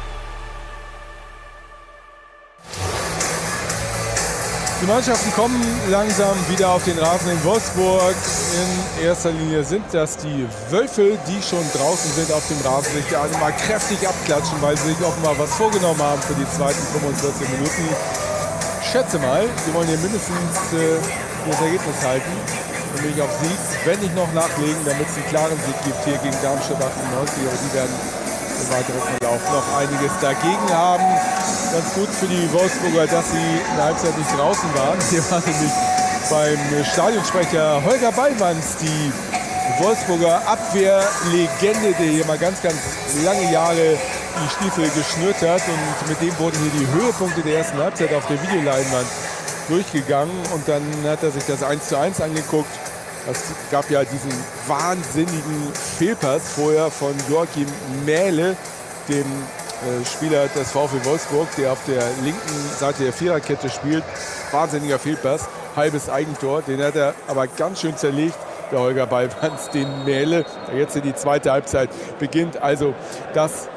Die Mannschaften kommen langsam wieder auf den Rasen in Wolfsburg. In erster Linie sind das die Wölfe, die schon draußen sind auf dem Rasen, sich da mal kräftig abklatschen, weil sie sich offenbar was vorgenommen haben für die zweiten 45 Minuten. Ich schätze mal, sie wollen hier mindestens das Ergebnis halten, nämlich auf Sieg, wenn nicht noch nachlegen, damit es einen klaren Sieg gibt hier gegen Darmstadt 98. Aber die werden im weiteren Verlauf noch einiges dagegen haben. Ganz gut für die Wolfsburger, dass sie in der Halbzeit nicht draußen waren. Hier war nämlich beim Stadionsprecher Holger Ballmanns die Wolfsburger Abwehrlegende, der hier mal ganz lange Jahre die Stiefel geschnürt hat. Und mit dem wurden hier die Höhepunkte der ersten Halbzeit auf der Videoleinwand durchgegangen. Und dann hat er sich das 1:1 angeguckt. Es gab ja diesen wahnsinnigen Fehlpass vorher von Joachim Mähle, dem Spieler des VfL Wolfsburg, der auf der linken Seite der Viererkette spielt. Wahnsinniger Fehlpass, halbes Eigentor. Den hat er aber ganz schön zerlegt, der Holger Ballmanns, den Mähle, der jetzt in die zweite Halbzeit beginnt. Also das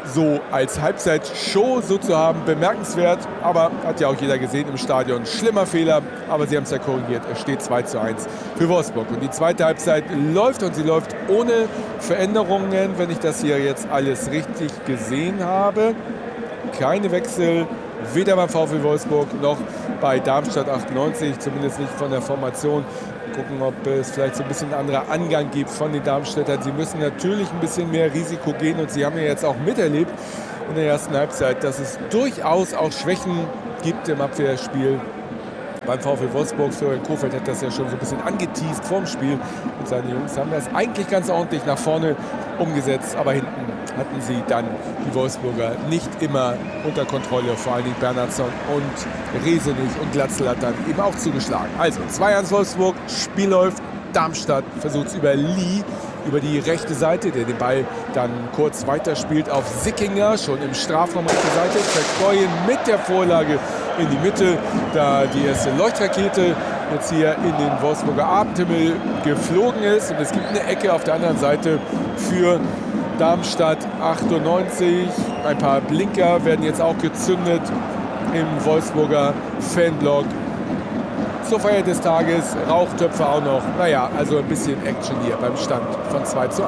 so als Halbzeitshow so zu haben, bemerkenswert. Aber hat ja auch jeder gesehen im Stadion. Schlimmer Fehler, aber sie haben es ja korrigiert. Es steht 2:1 für Wolfsburg. Und die zweite Halbzeit läuft und sie läuft ohne Veränderungen, wenn ich das hier jetzt alles richtig gesehen habe. Keine Wechsel, weder beim VfL Wolfsburg noch bei Darmstadt 98, zumindest nicht von der Formation. Gucken, ob es vielleicht so ein bisschen anderer Angang gibt von den Darmstädtern. Sie müssen natürlich ein bisschen mehr Risiko gehen und sie haben ja jetzt auch miterlebt in der ersten Halbzeit, dass es durchaus auch Schwächen gibt im Abwehrspiel. Beim VfL Wolfsburg, Florian Kohfeldt hat das ja schon so ein bisschen angeteast vorm Spiel. Und seine Jungs haben das eigentlich ganz ordentlich nach vorne umgesetzt. Aber hinten hatten sie dann die Wolfsburger nicht immer unter Kontrolle. Vor allen Dingen Bernhardsson und Resenich und Glatzel hat dann eben auch zugeschlagen. Also 2:1 Wolfsburg, Spiel läuft. Darmstadt versucht es über Lee, über die rechte Seite, der den Ball dann kurz weiterspielt auf Sickinger, schon im Strafraum rechte Seite. Verkleuen mit der Vorlage in die Mitte, da die erste Leuchtrakete jetzt hier in den Wolfsburger Abendhimmel geflogen ist. Und es gibt eine Ecke auf der anderen Seite für Darmstadt 98. Ein paar Blinker werden jetzt auch gezündet im Wolfsburger Fanblock. Zur Feier des Tages, Rauchtöpfe auch noch. Naja, also ein bisschen Action hier beim Stand von 2:1.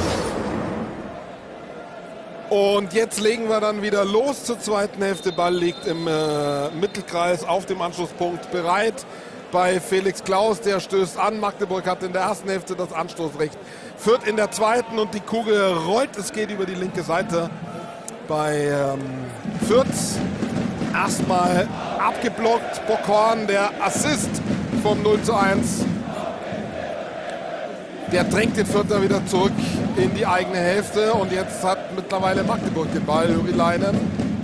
Und jetzt legen wir dann wieder los zur zweiten Hälfte. Ball liegt im Mittelkreis auf dem Anschlusspunkt bereit bei Felix Klaus. Der stößt an. Magdeburg hat in der ersten Hälfte das Anstoßrecht. Fürth in der zweiten und die Kugel rollt. Es geht über die linke Seite bei Fürth. Erstmal abgeblockt. Bockhorn, der Assist vom 0:1. Der drängt den Fürther wieder zurück in die eigene Hälfte. Und jetzt hat mittlerweile Magdeburg den Ball. Urilainen.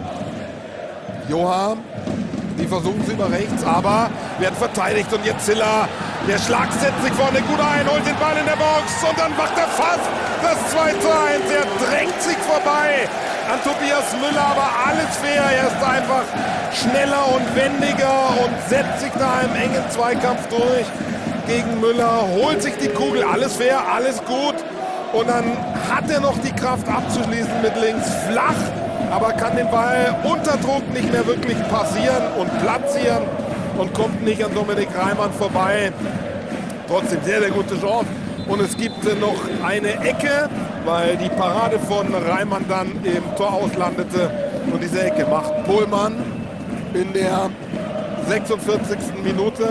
Joha. Die versuchen es über rechts, aber werden verteidigt. Und jetzt Ziller. Der Schlag setzt sich vorne gut ein, holt den Ball in der Box. Und dann macht er fast das 2:1. Er drängt sich vorbei an Tobias Müller, aber alles fair. Er ist einfach schneller und wendiger und setzt sich da im engen Zweikampf durch gegen Müller, holt sich die Kugel, alles fair, alles gut. Und dann hat er noch die Kraft abzuschließen mit links flach, aber kann den Ball unter Druck nicht mehr wirklich passieren und platzieren und kommt nicht an Dominik Reimann vorbei. Trotzdem sehr, sehr gute Chance. Und es gibt noch eine Ecke, weil die Parade von Reimann dann im Tor auslandete. Und diese Ecke macht Pohlmann in der 46. Minute.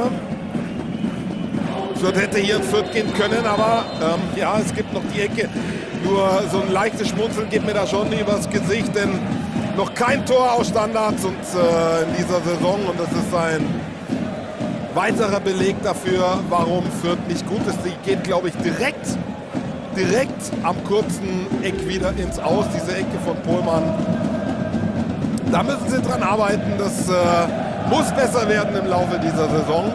Fürth hätte hier in Fürth gehen können, aber ja, es gibt noch die Ecke. Nur so ein leichtes Schmunzeln geht mir da schon übers Gesicht, denn noch kein Tor aus Standards und in dieser Saison. Und das ist ein weiterer Beleg dafür, warum Fürth nicht gut ist. Die geht, glaube ich, direkt am kurzen Eck wieder ins Aus, diese Ecke von Pohlmann. Da müssen sie dran arbeiten. Das muss besser werden im Laufe dieser Saison.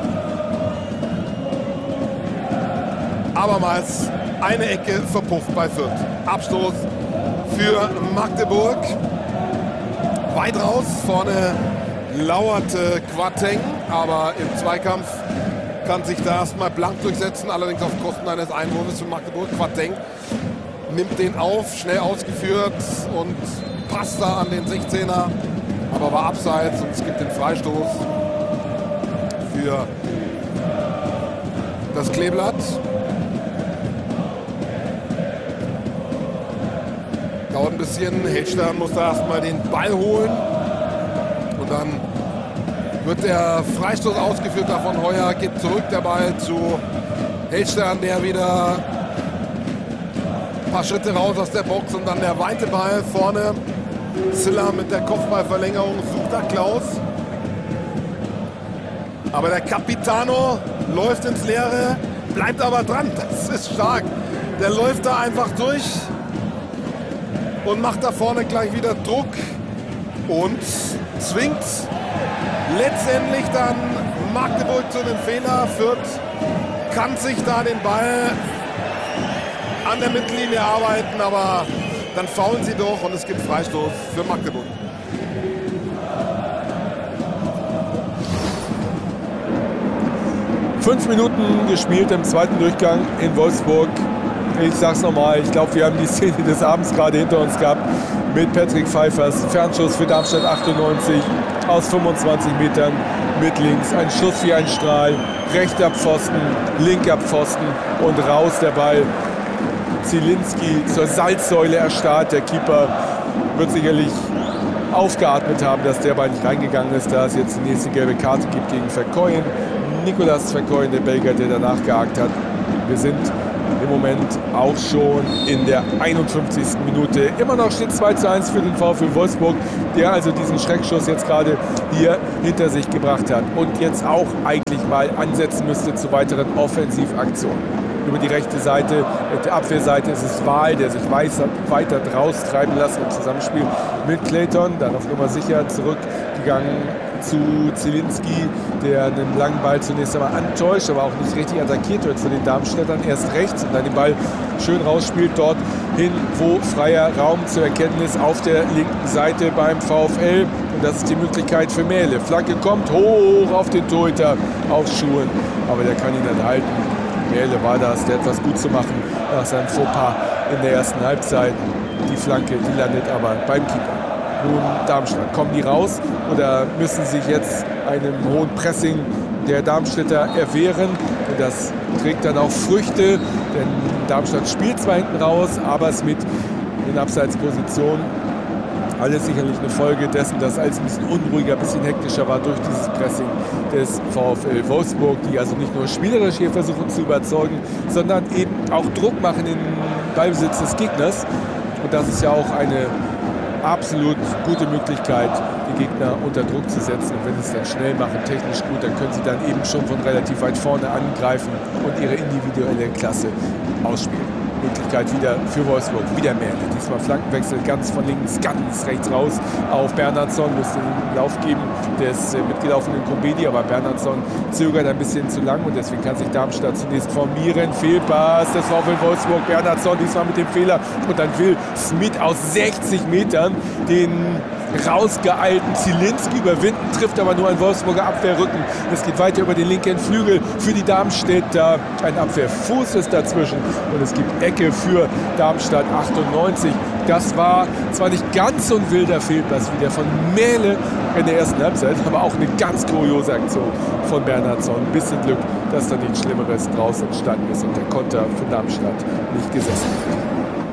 Abermals eine Ecke verpufft bei Fürth. Abstoß für Magdeburg. Weit raus, vorne lauerte Quateng, aber im Zweikampf kann sich da erstmal blank durchsetzen, allerdings auf Kosten eines Einwurfs für Magdeburg. Quateng nimmt den auf, schnell ausgeführt und passt da an den 16er, aber war abseits und es gibt den Freistoß für das Kleeblatt. Dauert ein bisschen, Heldstern muss da erstmal den Ball holen und dann wird der Freistoß ausgeführt davon. Heuer geht zurück der Ball zu Heldstern, der wieder ein paar Schritte raus aus der Box und dann der weite Ball vorne. Ziller mit der Kopfballverlängerung sucht da Klaus. Aber der Capitano läuft ins Leere, bleibt aber dran. Das ist stark. Der läuft da einfach durch und macht da vorne gleich wieder Druck und zwingt letztendlich dann Magdeburg zu einem Fehler. Fürth kann sich da den Ball an der Mittellinie arbeiten, aber dann faulen sie doch und es gibt Freistoß für Magdeburg. Fünf Minuten gespielt im zweiten Durchgang in Wolfsburg. Ich sag's nochmal, ich glaube, wir haben die Szene des Abends gerade hinter uns gehabt mit Patrick Pfeiffers. Fernschuss für Darmstadt 98 aus 25 Metern mit links. Ein Schuss wie ein Strahl. Rechter Pfosten, linker Pfosten und raus der Ball. Zielinski zur Salzsäule erstarrt. Der Keeper wird sicherlich aufgeatmet haben, dass der Ball nicht reingegangen ist, da es jetzt die nächste gelbe Karte gibt gegen Vercoyen. Nicolas Vercoyen, der Belgier, der danach gehakt hat. Wir sind im Moment auch schon in der 51. Minute. Immer noch steht 2:1 für den VfL Wolfsburg, der also diesen Schreckschuss jetzt gerade hier hinter sich gebracht hat und jetzt auch eigentlich mal ansetzen müsste zu weiteren Offensivaktionen. Über die rechte Seite, der Abwehrseite ist es Wahl, der sich weiter draus treiben lassen im Zusammenspiel mit Clayton. Dann auf Nummer sicher zurückgegangen zu Zielinski, der einen langen Ball zunächst einmal antäuscht, aber auch nicht richtig attackiert wird von den Darmstädtern. Erst rechts und dann den Ball schön rausspielt, dort hin, wo freier Raum zu erkennen ist, auf der linken Seite beim VfL. Und das ist die Möglichkeit für Mähle. Flanke kommt hoch auf den Torhüter auf Schuhen, aber der kann ihn dann halten. Mähle war das, der etwas gut zu machen nach seinem Fauxpas in der ersten Halbzeit. Die Flanke, die landet aber beim Keeper. Nun Darmstadt. Kommen die raus oder müssen sich jetzt einem hohen Pressing der Darmstädter erwehren? Und das trägt dann auch Früchte, denn Darmstadt spielt zwar hinten raus, aber es mit in Abseitsposition. Alles sicherlich eine Folge dessen, dass alles ein bisschen unruhiger, ein bisschen hektischer war durch dieses Pressing des VfL Wolfsburg, die also nicht nur spielerisch hier versuchen zu überzeugen, sondern eben auch Druck machen im Ballbesitz des Gegners. Und das ist ja auch eine absolut gute Möglichkeit, die Gegner unter Druck zu setzen. Und wenn sie es dann schnell machen, technisch gut, dann können sie dann eben schon von relativ weit vorne angreifen und ihre individuelle Klasse ausspielen. Möglichkeit wieder für Wolfsburg, wieder Mähle. Diesmal Flankenwechsel ganz von links, ganz rechts raus auf Bernhardsson. Müsste einen Lauf geben des mitgelaufenen Kobedi, aber Bernhardsson zögert ein bisschen zu lang und deswegen kann sich Darmstadt zunächst formieren. Fehlpass des VfL Wolfsburg, Bernhardsson diesmal mit dem Fehler und dann will Smith aus 60 Metern den rausgeeilten Zielinski überwinden, trifft aber nur ein Wolfsburger Abwehrrücken. Es geht weiter über den linken Flügel für die Darmstädter. Ein Abwehrfuß ist dazwischen und es gibt Ecke für Darmstadt 98. Das war zwar nicht ganz so ein wilder Fehlpass wie der von Mähle in der ersten Halbzeit, aber auch eine ganz kuriose Aktion von Bernhardsson. Ein bisschen Glück, dass da nichts Schlimmeres draus entstanden ist und der Konter für Darmstadt nicht gesessen wird.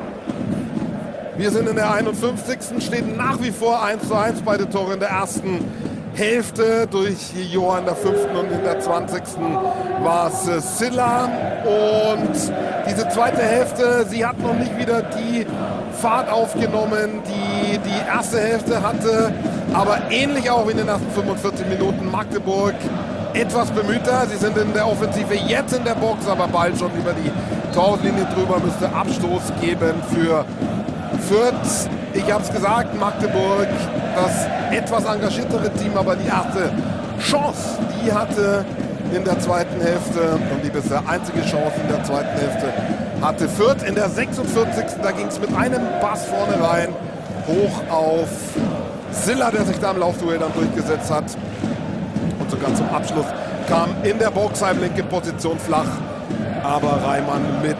Wir sind in der 51. Steht nach wie vor 1:1, beide Tore in der ersten Hälfte durch Johann der 5. und in der 20. war es Silla. Und diese zweite Hälfte, sie hat noch nicht wieder die Fahrt aufgenommen, die die erste Hälfte hatte. Aber ähnlich auch wie in den ersten 45 Minuten Magdeburg etwas bemühter. Sie sind in der Offensive jetzt in der Box, aber bald schon über die Torlinie drüber, müsste Abstoß geben für Fürth. Ich habe es gesagt, Magdeburg, das etwas engagiertere Team, aber die erste Chance, die hatte in der zweiten Hälfte und die bisher einzige Chance in der zweiten Hälfte hatte Fürth. In der 46. Da ging es mit einem Pass vorne rein, hoch auf Silla, der sich da im Laufduell dann durchgesetzt hat. Und sogar zum Abschluss kam in der Box linke Position flach, aber Reimann mit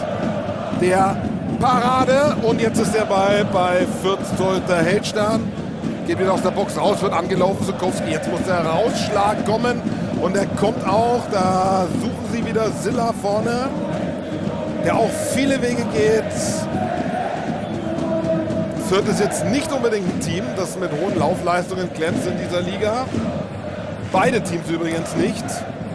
der Parade und jetzt ist der Ball bei Fürths Torhüter Heldstern. Geht wieder aus der Box raus, wird angelaufen, Sukowski. Jetzt muss der Rausschlag kommen und er kommt auch. Da suchen sie wieder Silla vorne, der auch viele Wege geht. Fürth ist jetzt nicht unbedingt ein Team, das mit hohen Laufleistungen glänzt in dieser Liga. Beide Teams übrigens nicht.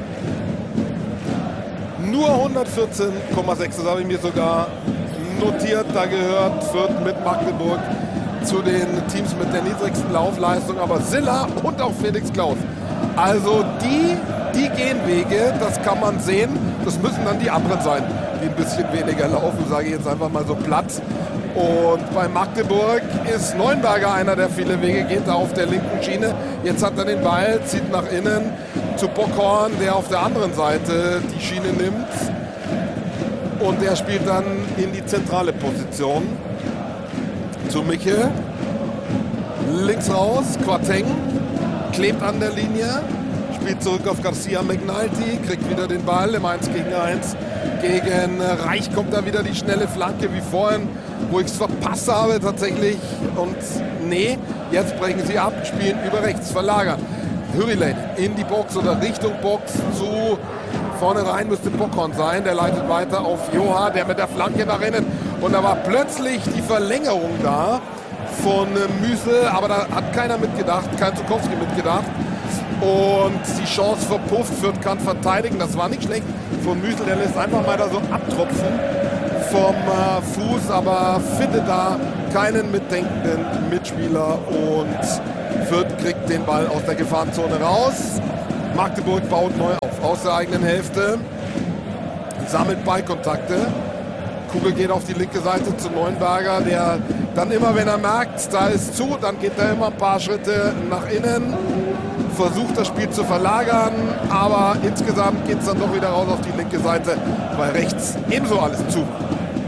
Nur 114,6, das habe ich mir sogar notiert. Da gehört Fürth mit Magdeburg zu den Teams mit der niedrigsten Laufleistung. Aber Silla und auch Felix Klaus. Also die gehen Wege, das kann man sehen. Das müssen dann die anderen sein, die ein bisschen weniger laufen, sage ich jetzt einfach mal so platt. Und bei Magdeburg ist Neuenberger einer, der viele Wege geht, da auf der linken Schiene. Jetzt hat er den Ball, zieht nach innen zu Bockhorn, der auf der anderen Seite die Schiene nimmt. Und der spielt dann in die zentrale Position zu Micke. Links raus, Quateng klebt an der Linie, Spielt zurück auf Garcia McNulty, kriegt wieder den Ball im 1 gegen 1. Gegen Reich kommt da wieder die schnelle Flanke wie vorhin, wo ich es verpasst habe tatsächlich. Und nee, jetzt brechen sie ab, spielen über rechts, verlagern. Hürriläinen in die Box oder Richtung Box zu vorne rein müsste Bockhorn sein. Der leitet weiter auf Joha, der mit der Flanke da rennt. Und da war plötzlich die Verlängerung da von Müsel, aber da hat keiner mitgedacht, kein Zukowski mitgedacht. Und die Chance verpufft, Fürth kann verteidigen, das war nicht schlecht von Müsel, der lässt einfach mal da so abtropfen vom Fuß, aber findet da keinen mitdenkenden Mitspieler und Fürth kriegt den Ball aus der Gefahrenzone raus. Magdeburg baut neu auf, aus der eigenen Hälfte, sammelt Ballkontakte. Kugel geht auf die linke Seite zu Neuenberger, der dann immer, wenn er merkt, da ist zu, dann geht er immer ein paar Schritte nach innen, versucht das Spiel zu verlagern, aber insgesamt geht es dann doch wieder raus auf die linke Seite, weil rechts ebenso alles zu war.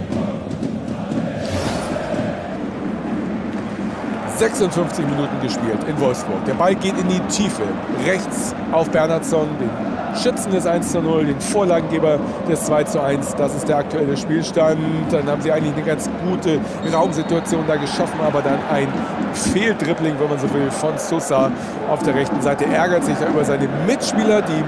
56 Minuten gespielt in Wolfsburg. Der Ball geht in die Tiefe. Rechts auf Bernhardsson, den Schützen des 1:0, den Vorlagengeber des 2:1. Das ist der aktuelle Spielstand. Dann haben sie eigentlich eine ganz gute Raumsituation da geschaffen, aber dann ein Fehldribbling, wenn man so will, von Sosa auf der rechten Seite. Ärgert sich da über seine Mitspieler, die,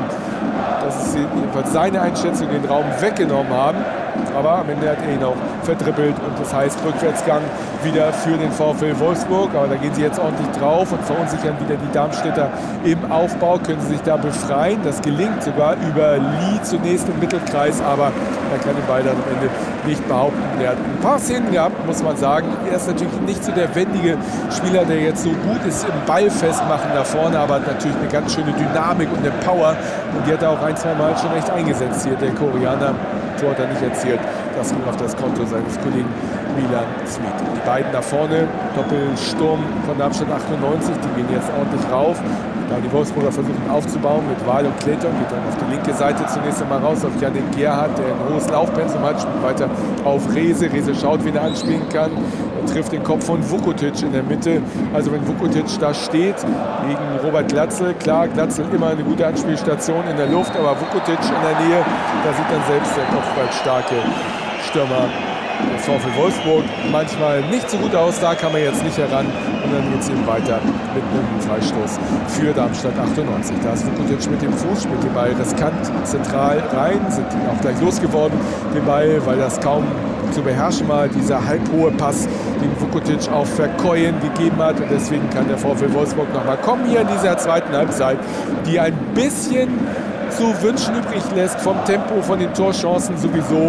das ist jedenfalls seine Einschätzung, den Raum weggenommen haben. Aber am Ende hat er ihn auch verdribbelt und das heißt Rückwärtsgang wieder für den VfL Wolfsburg. Aber da gehen sie jetzt ordentlich drauf und verunsichern wieder die Darmstädter im Aufbau. Können sie sich da befreien. Das gelingt sogar über Lee zunächst im Mittelkreis, aber er kann den Ball dann am Ende nicht behaupten. Er hat ein paar Szenen gehabt, muss man sagen. Er ist natürlich nicht so der wendige Spieler, der jetzt so gut ist im Ballfestmachen da vorne, aber hat natürlich eine ganz schöne Dynamik und eine Power. Und die hat er auch ein, zwei Mal schon echt eingesetzt hier, der Koreaner. Tor hat er nicht erzielt. Das ging auf das Konto seines Kollegen Milan Smith. Die beiden da vorne, Doppelsturm von Darmstadt 98, die gehen jetzt ordentlich rauf. Da die Wolfsburger versuchen aufzubauen mit Wahl und Clayton, geht dann auf die linke Seite zunächst einmal raus auf Yannick Gerhardt, der ein hohes Laufpensum hat, spielt weiter auf Rehse. Rehse schaut, wen er anspielen kann. Er trifft den Kopf von Vukotic in der Mitte. Also wenn Vukotic da steht gegen Robert Glatzel, klar, Glatzel immer eine gute Anspielstation in der Luft, aber Vukotic in der Nähe, da sieht dann selbst der kopfballstarke Stürmer des VfL Wolfsburg manchmal nicht so gut aus, da kann man jetzt nicht heran und dann geht es eben weiter mit einem Freistoß für Darmstadt 98. Da ist Vukotic mit dem Fuß, spielt den Ball riskant zentral rein, sind auch gleich losgeworden, den Ball, weil das kaum zu beherrschen war, dieser halbhohe Pass, den Vukotic auf Verkoyen gegeben hat und deswegen kann der VfL Wolfsburg nochmal kommen hier in dieser zweiten Halbzeit, die ein bisschen zu wünschen übrig lässt vom Tempo, von den Torchancen sowieso.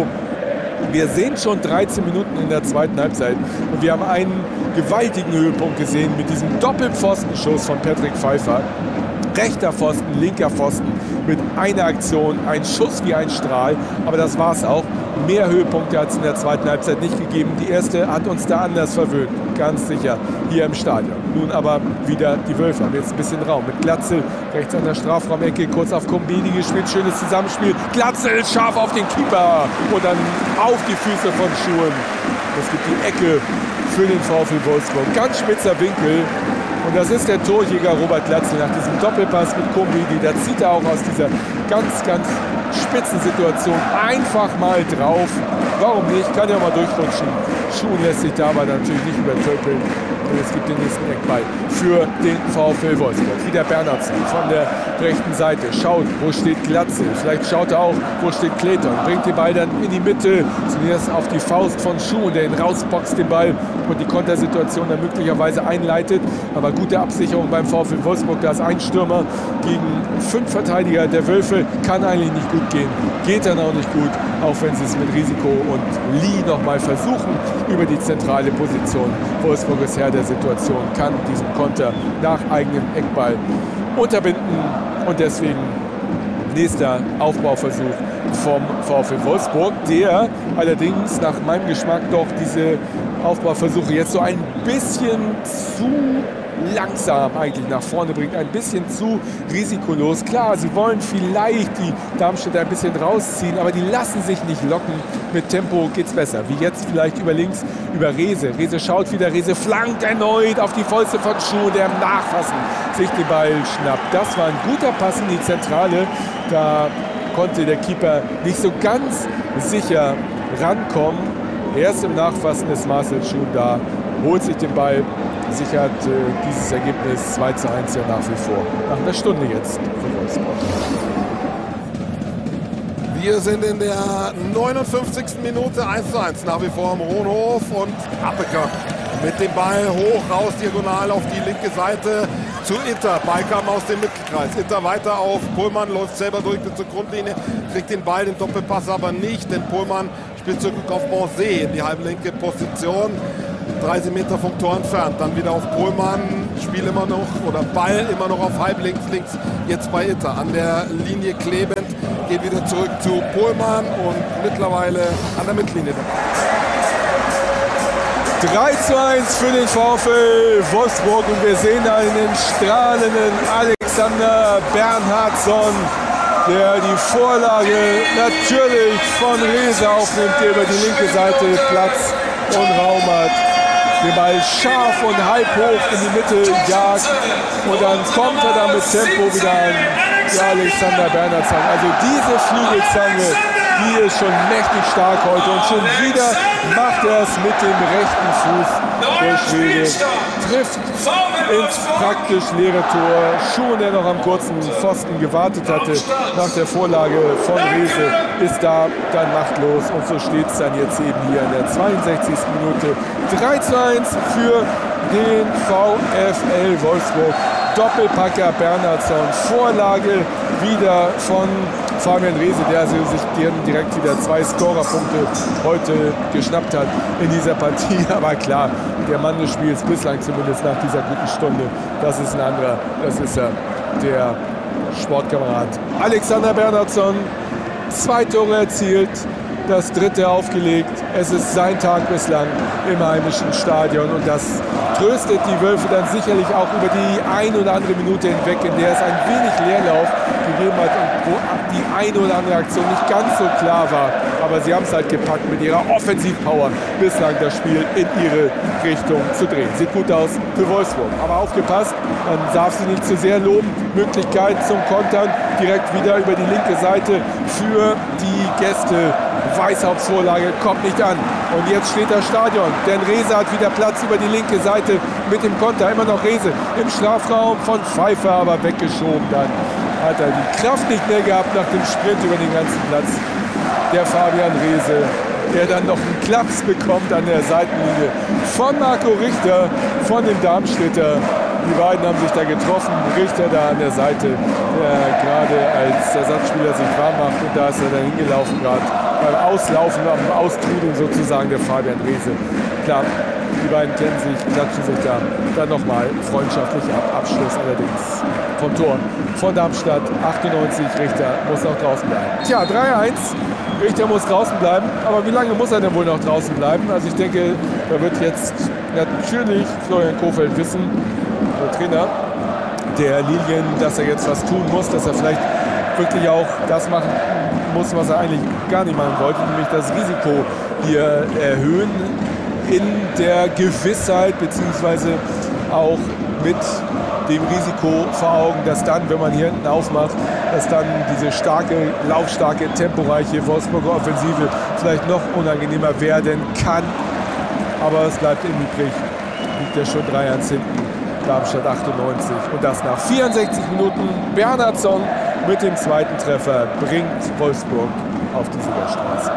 Wir sehen schon 13 Minuten in der zweiten Halbzeit und wir haben einen gewaltigen Höhepunkt gesehen mit diesem Doppelpfostenschuss von Patrick Pfeiffer. Rechter Pfosten, linker Pfosten mit einer Aktion, ein Schuss wie ein Strahl, aber das war es auch. Mehr Höhepunkte hat es in der zweiten Halbzeit nicht gegeben. Die erste hat uns da anders verwöhnt, ganz sicher, hier im Stadion. Nun aber wieder die Wölfe, haben jetzt ein bisschen Raum mit Glatzel, rechts an der Strafraumecke, kurz auf Kombini gespielt, schönes Zusammenspiel. Glatzel scharf auf den Keeper und dann auf die Füße von Schuhen. Es gibt die Ecke für den VfL Wolfsburg, ganz spitzer Winkel. Und das ist der Torjäger Robert Glatzel nach diesem Doppelpass mit Kombini. Da zieht er auch aus dieser ganz, ganz spitzen Situation einfach mal drauf. Warum nicht? Kann ja mal durchrutschen. Schuhen lässt sich da aber natürlich nicht übertölpeln. Und es gibt den nächsten Eckball für den VfL Wolfsburg. Wieder Bernhardsson von der rechten Seite. Schaut, wo steht Glatzel. Vielleicht schaut er auch, wo steht Clayton. Bringt den Ball dann in die Mitte. Zunächst auf die Faust von Schuhen, der ihn rausboxt den Ball und die Kontersituation dann möglicherweise einleitet. Aber gute Absicherung beim VfL Wolfsburg. Da ist ein Stürmer gegen 5 Verteidiger der Wölfe. Kann eigentlich nicht gut gehen. Geht dann auch nicht gut, auch wenn sie es mit Risiko und Lee nochmal versuchen über die zentrale Position. Wolfsburg ist Herr der Situation, kann diesen Konter nach eigenem Eckball unterbinden und deswegen nächster Aufbauversuch vom VfL Wolfsburg, der allerdings nach meinem Geschmack doch diese Aufbauversuche jetzt so ein bisschen zu langsam eigentlich nach vorne bringt. Ein bisschen zu risikolos. Klar, sie wollen vielleicht die Darmstädter ein bisschen rausziehen, aber die lassen sich nicht locken. Mit Tempo geht's besser. Wie jetzt vielleicht über links, über Rehse. Rehse schaut wieder, Rehse flankt erneut auf die Fäuste von Schuh, der im Nachfassen sich den Ball schnappt. Das war ein guter Pass in die Zentrale. Da konnte der Keeper nicht so ganz sicher rankommen. Erst im Nachfassen ist Marcel Schuh da, holt sich den Ball, sichert dieses Ergebnis 2:1 ja nach wie vor. Nach einer Stunde jetzt für Wolfsburg. Wir sind in der 59. Minute 1:1 nach wie vor am Ronhof und Appeker mit dem Ball hoch, raus, diagonal auf die linke Seite zu Itter. Ball kam aus dem Mittelkreis. Itter weiter auf Pohlmann, läuft selber durch bis zur Grundlinie, kriegt den Ball, den Doppelpass aber nicht, denn Pohlmann spielt zurück auf Bonset in die halblinke Position. 30 Meter vom Tor entfernt, dann wieder auf Pohlmann, Spiel immer noch, oder Ball immer noch auf halblinks, links, jetzt bei Itter, an der Linie klebend, geht wieder zurück zu Pohlmann und mittlerweile an der Mittellinie dabei. 3:1 für den VfL Wolfsburg und wir sehen einen strahlenden Alexander Bernhardsson, der die Vorlage natürlich von Rehse aufnimmt, der über die linke Seite Platz und Raum hat. Den Ball scharf und halb hoch in die Mitte jagt und dann kommt er da mit Tempo wieder an. Ja, Alexander Bernhardsson. Also diese Flügelzange, die ist schon mächtig stark heute und schon wieder macht er es mit dem rechten Fuß. Der Schwede trifft ins praktisch leere Tor. Schuh, der noch am kurzen Pfosten gewartet hatte nach der Vorlage von Rehse, ist da dann machtlos und so steht es dann jetzt eben hier in der 62. Minute 3:1 für den VfL Wolfsburg. Doppelpacker Bernhardsson, Vorlage wieder von Fabian Rehse, der also sich direkt wieder 2 Scorerpunkte heute geschnappt hat in dieser Partie. Aber klar, der Mann des Spiels bislang zumindest nach dieser guten Stunde, das ist ein anderer, das ist ja der Sportkamerad Alexander Bernhardsson. 2 Tore erzielt, das 3. aufgelegt. Es ist sein Tag bislang im heimischen Stadion und das tröstet die Wölfe dann sicherlich auch über die ein oder andere Minute hinweg, in der es ein wenig Leerlauf gegeben hat und wo die eine oder andere Aktion nicht ganz so klar war. Aber sie haben es halt gepackt, mit ihrer Offensivpower bislang das Spiel in ihre Richtung zu drehen. Sieht gut aus für Wolfsburg. Aber aufgepasst, man darf sie nicht zu sehr loben. Möglichkeit zum Kontern direkt wieder über die linke Seite für die Gäste. Weißhauptsvorlage kommt nicht an. Und jetzt steht das Stadion, denn Rehse hat wieder Platz über die linke Seite mit dem Konter. Immer noch Rehse im Strafraum von Pfeiffer, aber weggeschoben. Dann hat er die Kraft nicht mehr gehabt nach dem Sprint über den ganzen Platz. Der Fabian Rehse, der dann noch einen Klaps bekommt an der Seitenlinie von Marco Richter, von dem Darmstädter. Die beiden haben sich da getroffen. Richter da an der Seite, der gerade als Ersatzspieler sich warm macht. Und da ist er dann hingelaufen gerade beim Auslaufen, am Austrudeln sozusagen der Fabian Rehse. Klar, die beiden kennen sich, klatschen sich da dann nochmal freundschaftlich ab. Abschluss allerdings vom Tor von Darmstadt. 98, Richter muss noch draußen bleiben. Tja, 3:1. Richter muss draußen bleiben. Aber wie lange muss er denn wohl noch draußen bleiben? Also ich denke, da wird jetzt natürlich Florian Kohfeldt wissen, der Trainer der Lilien, dass er jetzt was tun muss, dass er vielleicht wirklich auch das machen muss, was er eigentlich gar nicht machen wollte, nämlich das Risiko hier erhöhen in der Gewissheit, beziehungsweise auch mit dem Risiko vor Augen, dass dann, wenn man hier hinten aufmacht, dass dann diese starke, laufstarke, temporeiche Wolfsburger Offensive vielleicht noch unangenehmer werden kann. Aber es bleibt im Übrig, liegt ja schon 3:1 hinten. Darmstadt 98 und das nach 64 Minuten. Bernhardsson mit dem 2. Treffer bringt Wolfsburg auf die Siegerstraße.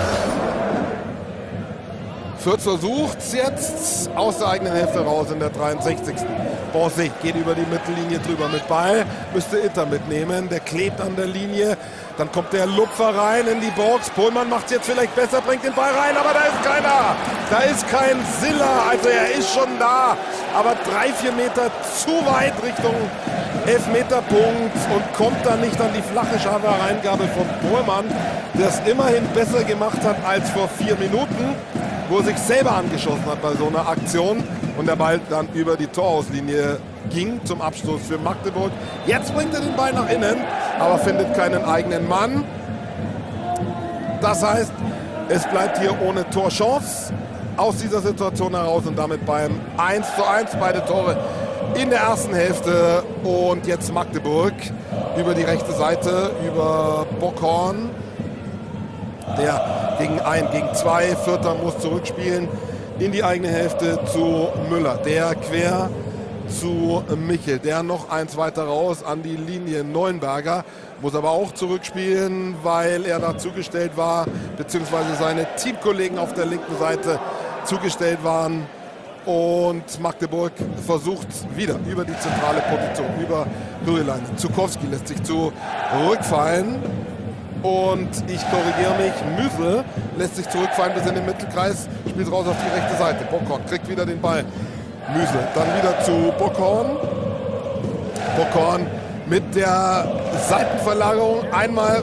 Fürth versucht jetzt aus der eigenen Hälfte raus in der 63. Bonset geht über die Mittellinie drüber mit Ball, müsste Itter mitnehmen, der klebt an der Linie, dann kommt der Lupfer rein in die Box, Pohlmann macht es jetzt vielleicht besser, bringt den Ball rein, aber da ist keiner, da ist kein Siller, also er ist schon da, aber 3-4 Meter zu weit Richtung Elfmeterpunkt und kommt dann nicht an die flache, scharfe Reingabe von Pohlmann, der es immerhin besser gemacht hat als vor 4 Minuten. wo er sich selber angeschossen hat bei so einer Aktion und der Ball dann über die Torauslinie ging zum Abstoß für Magdeburg. Jetzt bringt er den Ball nach innen, aber findet keinen eigenen Mann. Das heißt, es bleibt hier ohne Torchance aus dieser Situation heraus und damit beim 1:1 beide Tore in der ersten Hälfte. Und jetzt Magdeburg über die rechte Seite, über Bockhorn, der gegen 1, gegen 2, Vierter muss zurückspielen in die eigene Hälfte zu Müller, der quer zu Michel, der noch eins weiter raus an die Linie. Neuenberger muss aber auch zurückspielen, weil er da zugestellt war, beziehungsweise seine Teamkollegen auf der linken Seite zugestellt waren. Und Magdeburg versucht wieder über die zentrale Position, über Höhlein. Zukowski lässt sich zurückfallen. Und ich korrigiere mich, Müsel lässt sich zurückfallen bis in den Mittelkreis, spielt raus auf die rechte Seite. Bockhorn kriegt wieder den Ball. Müsel dann wieder zu Bockhorn. Bockhorn mit der Seitenverlagerung einmal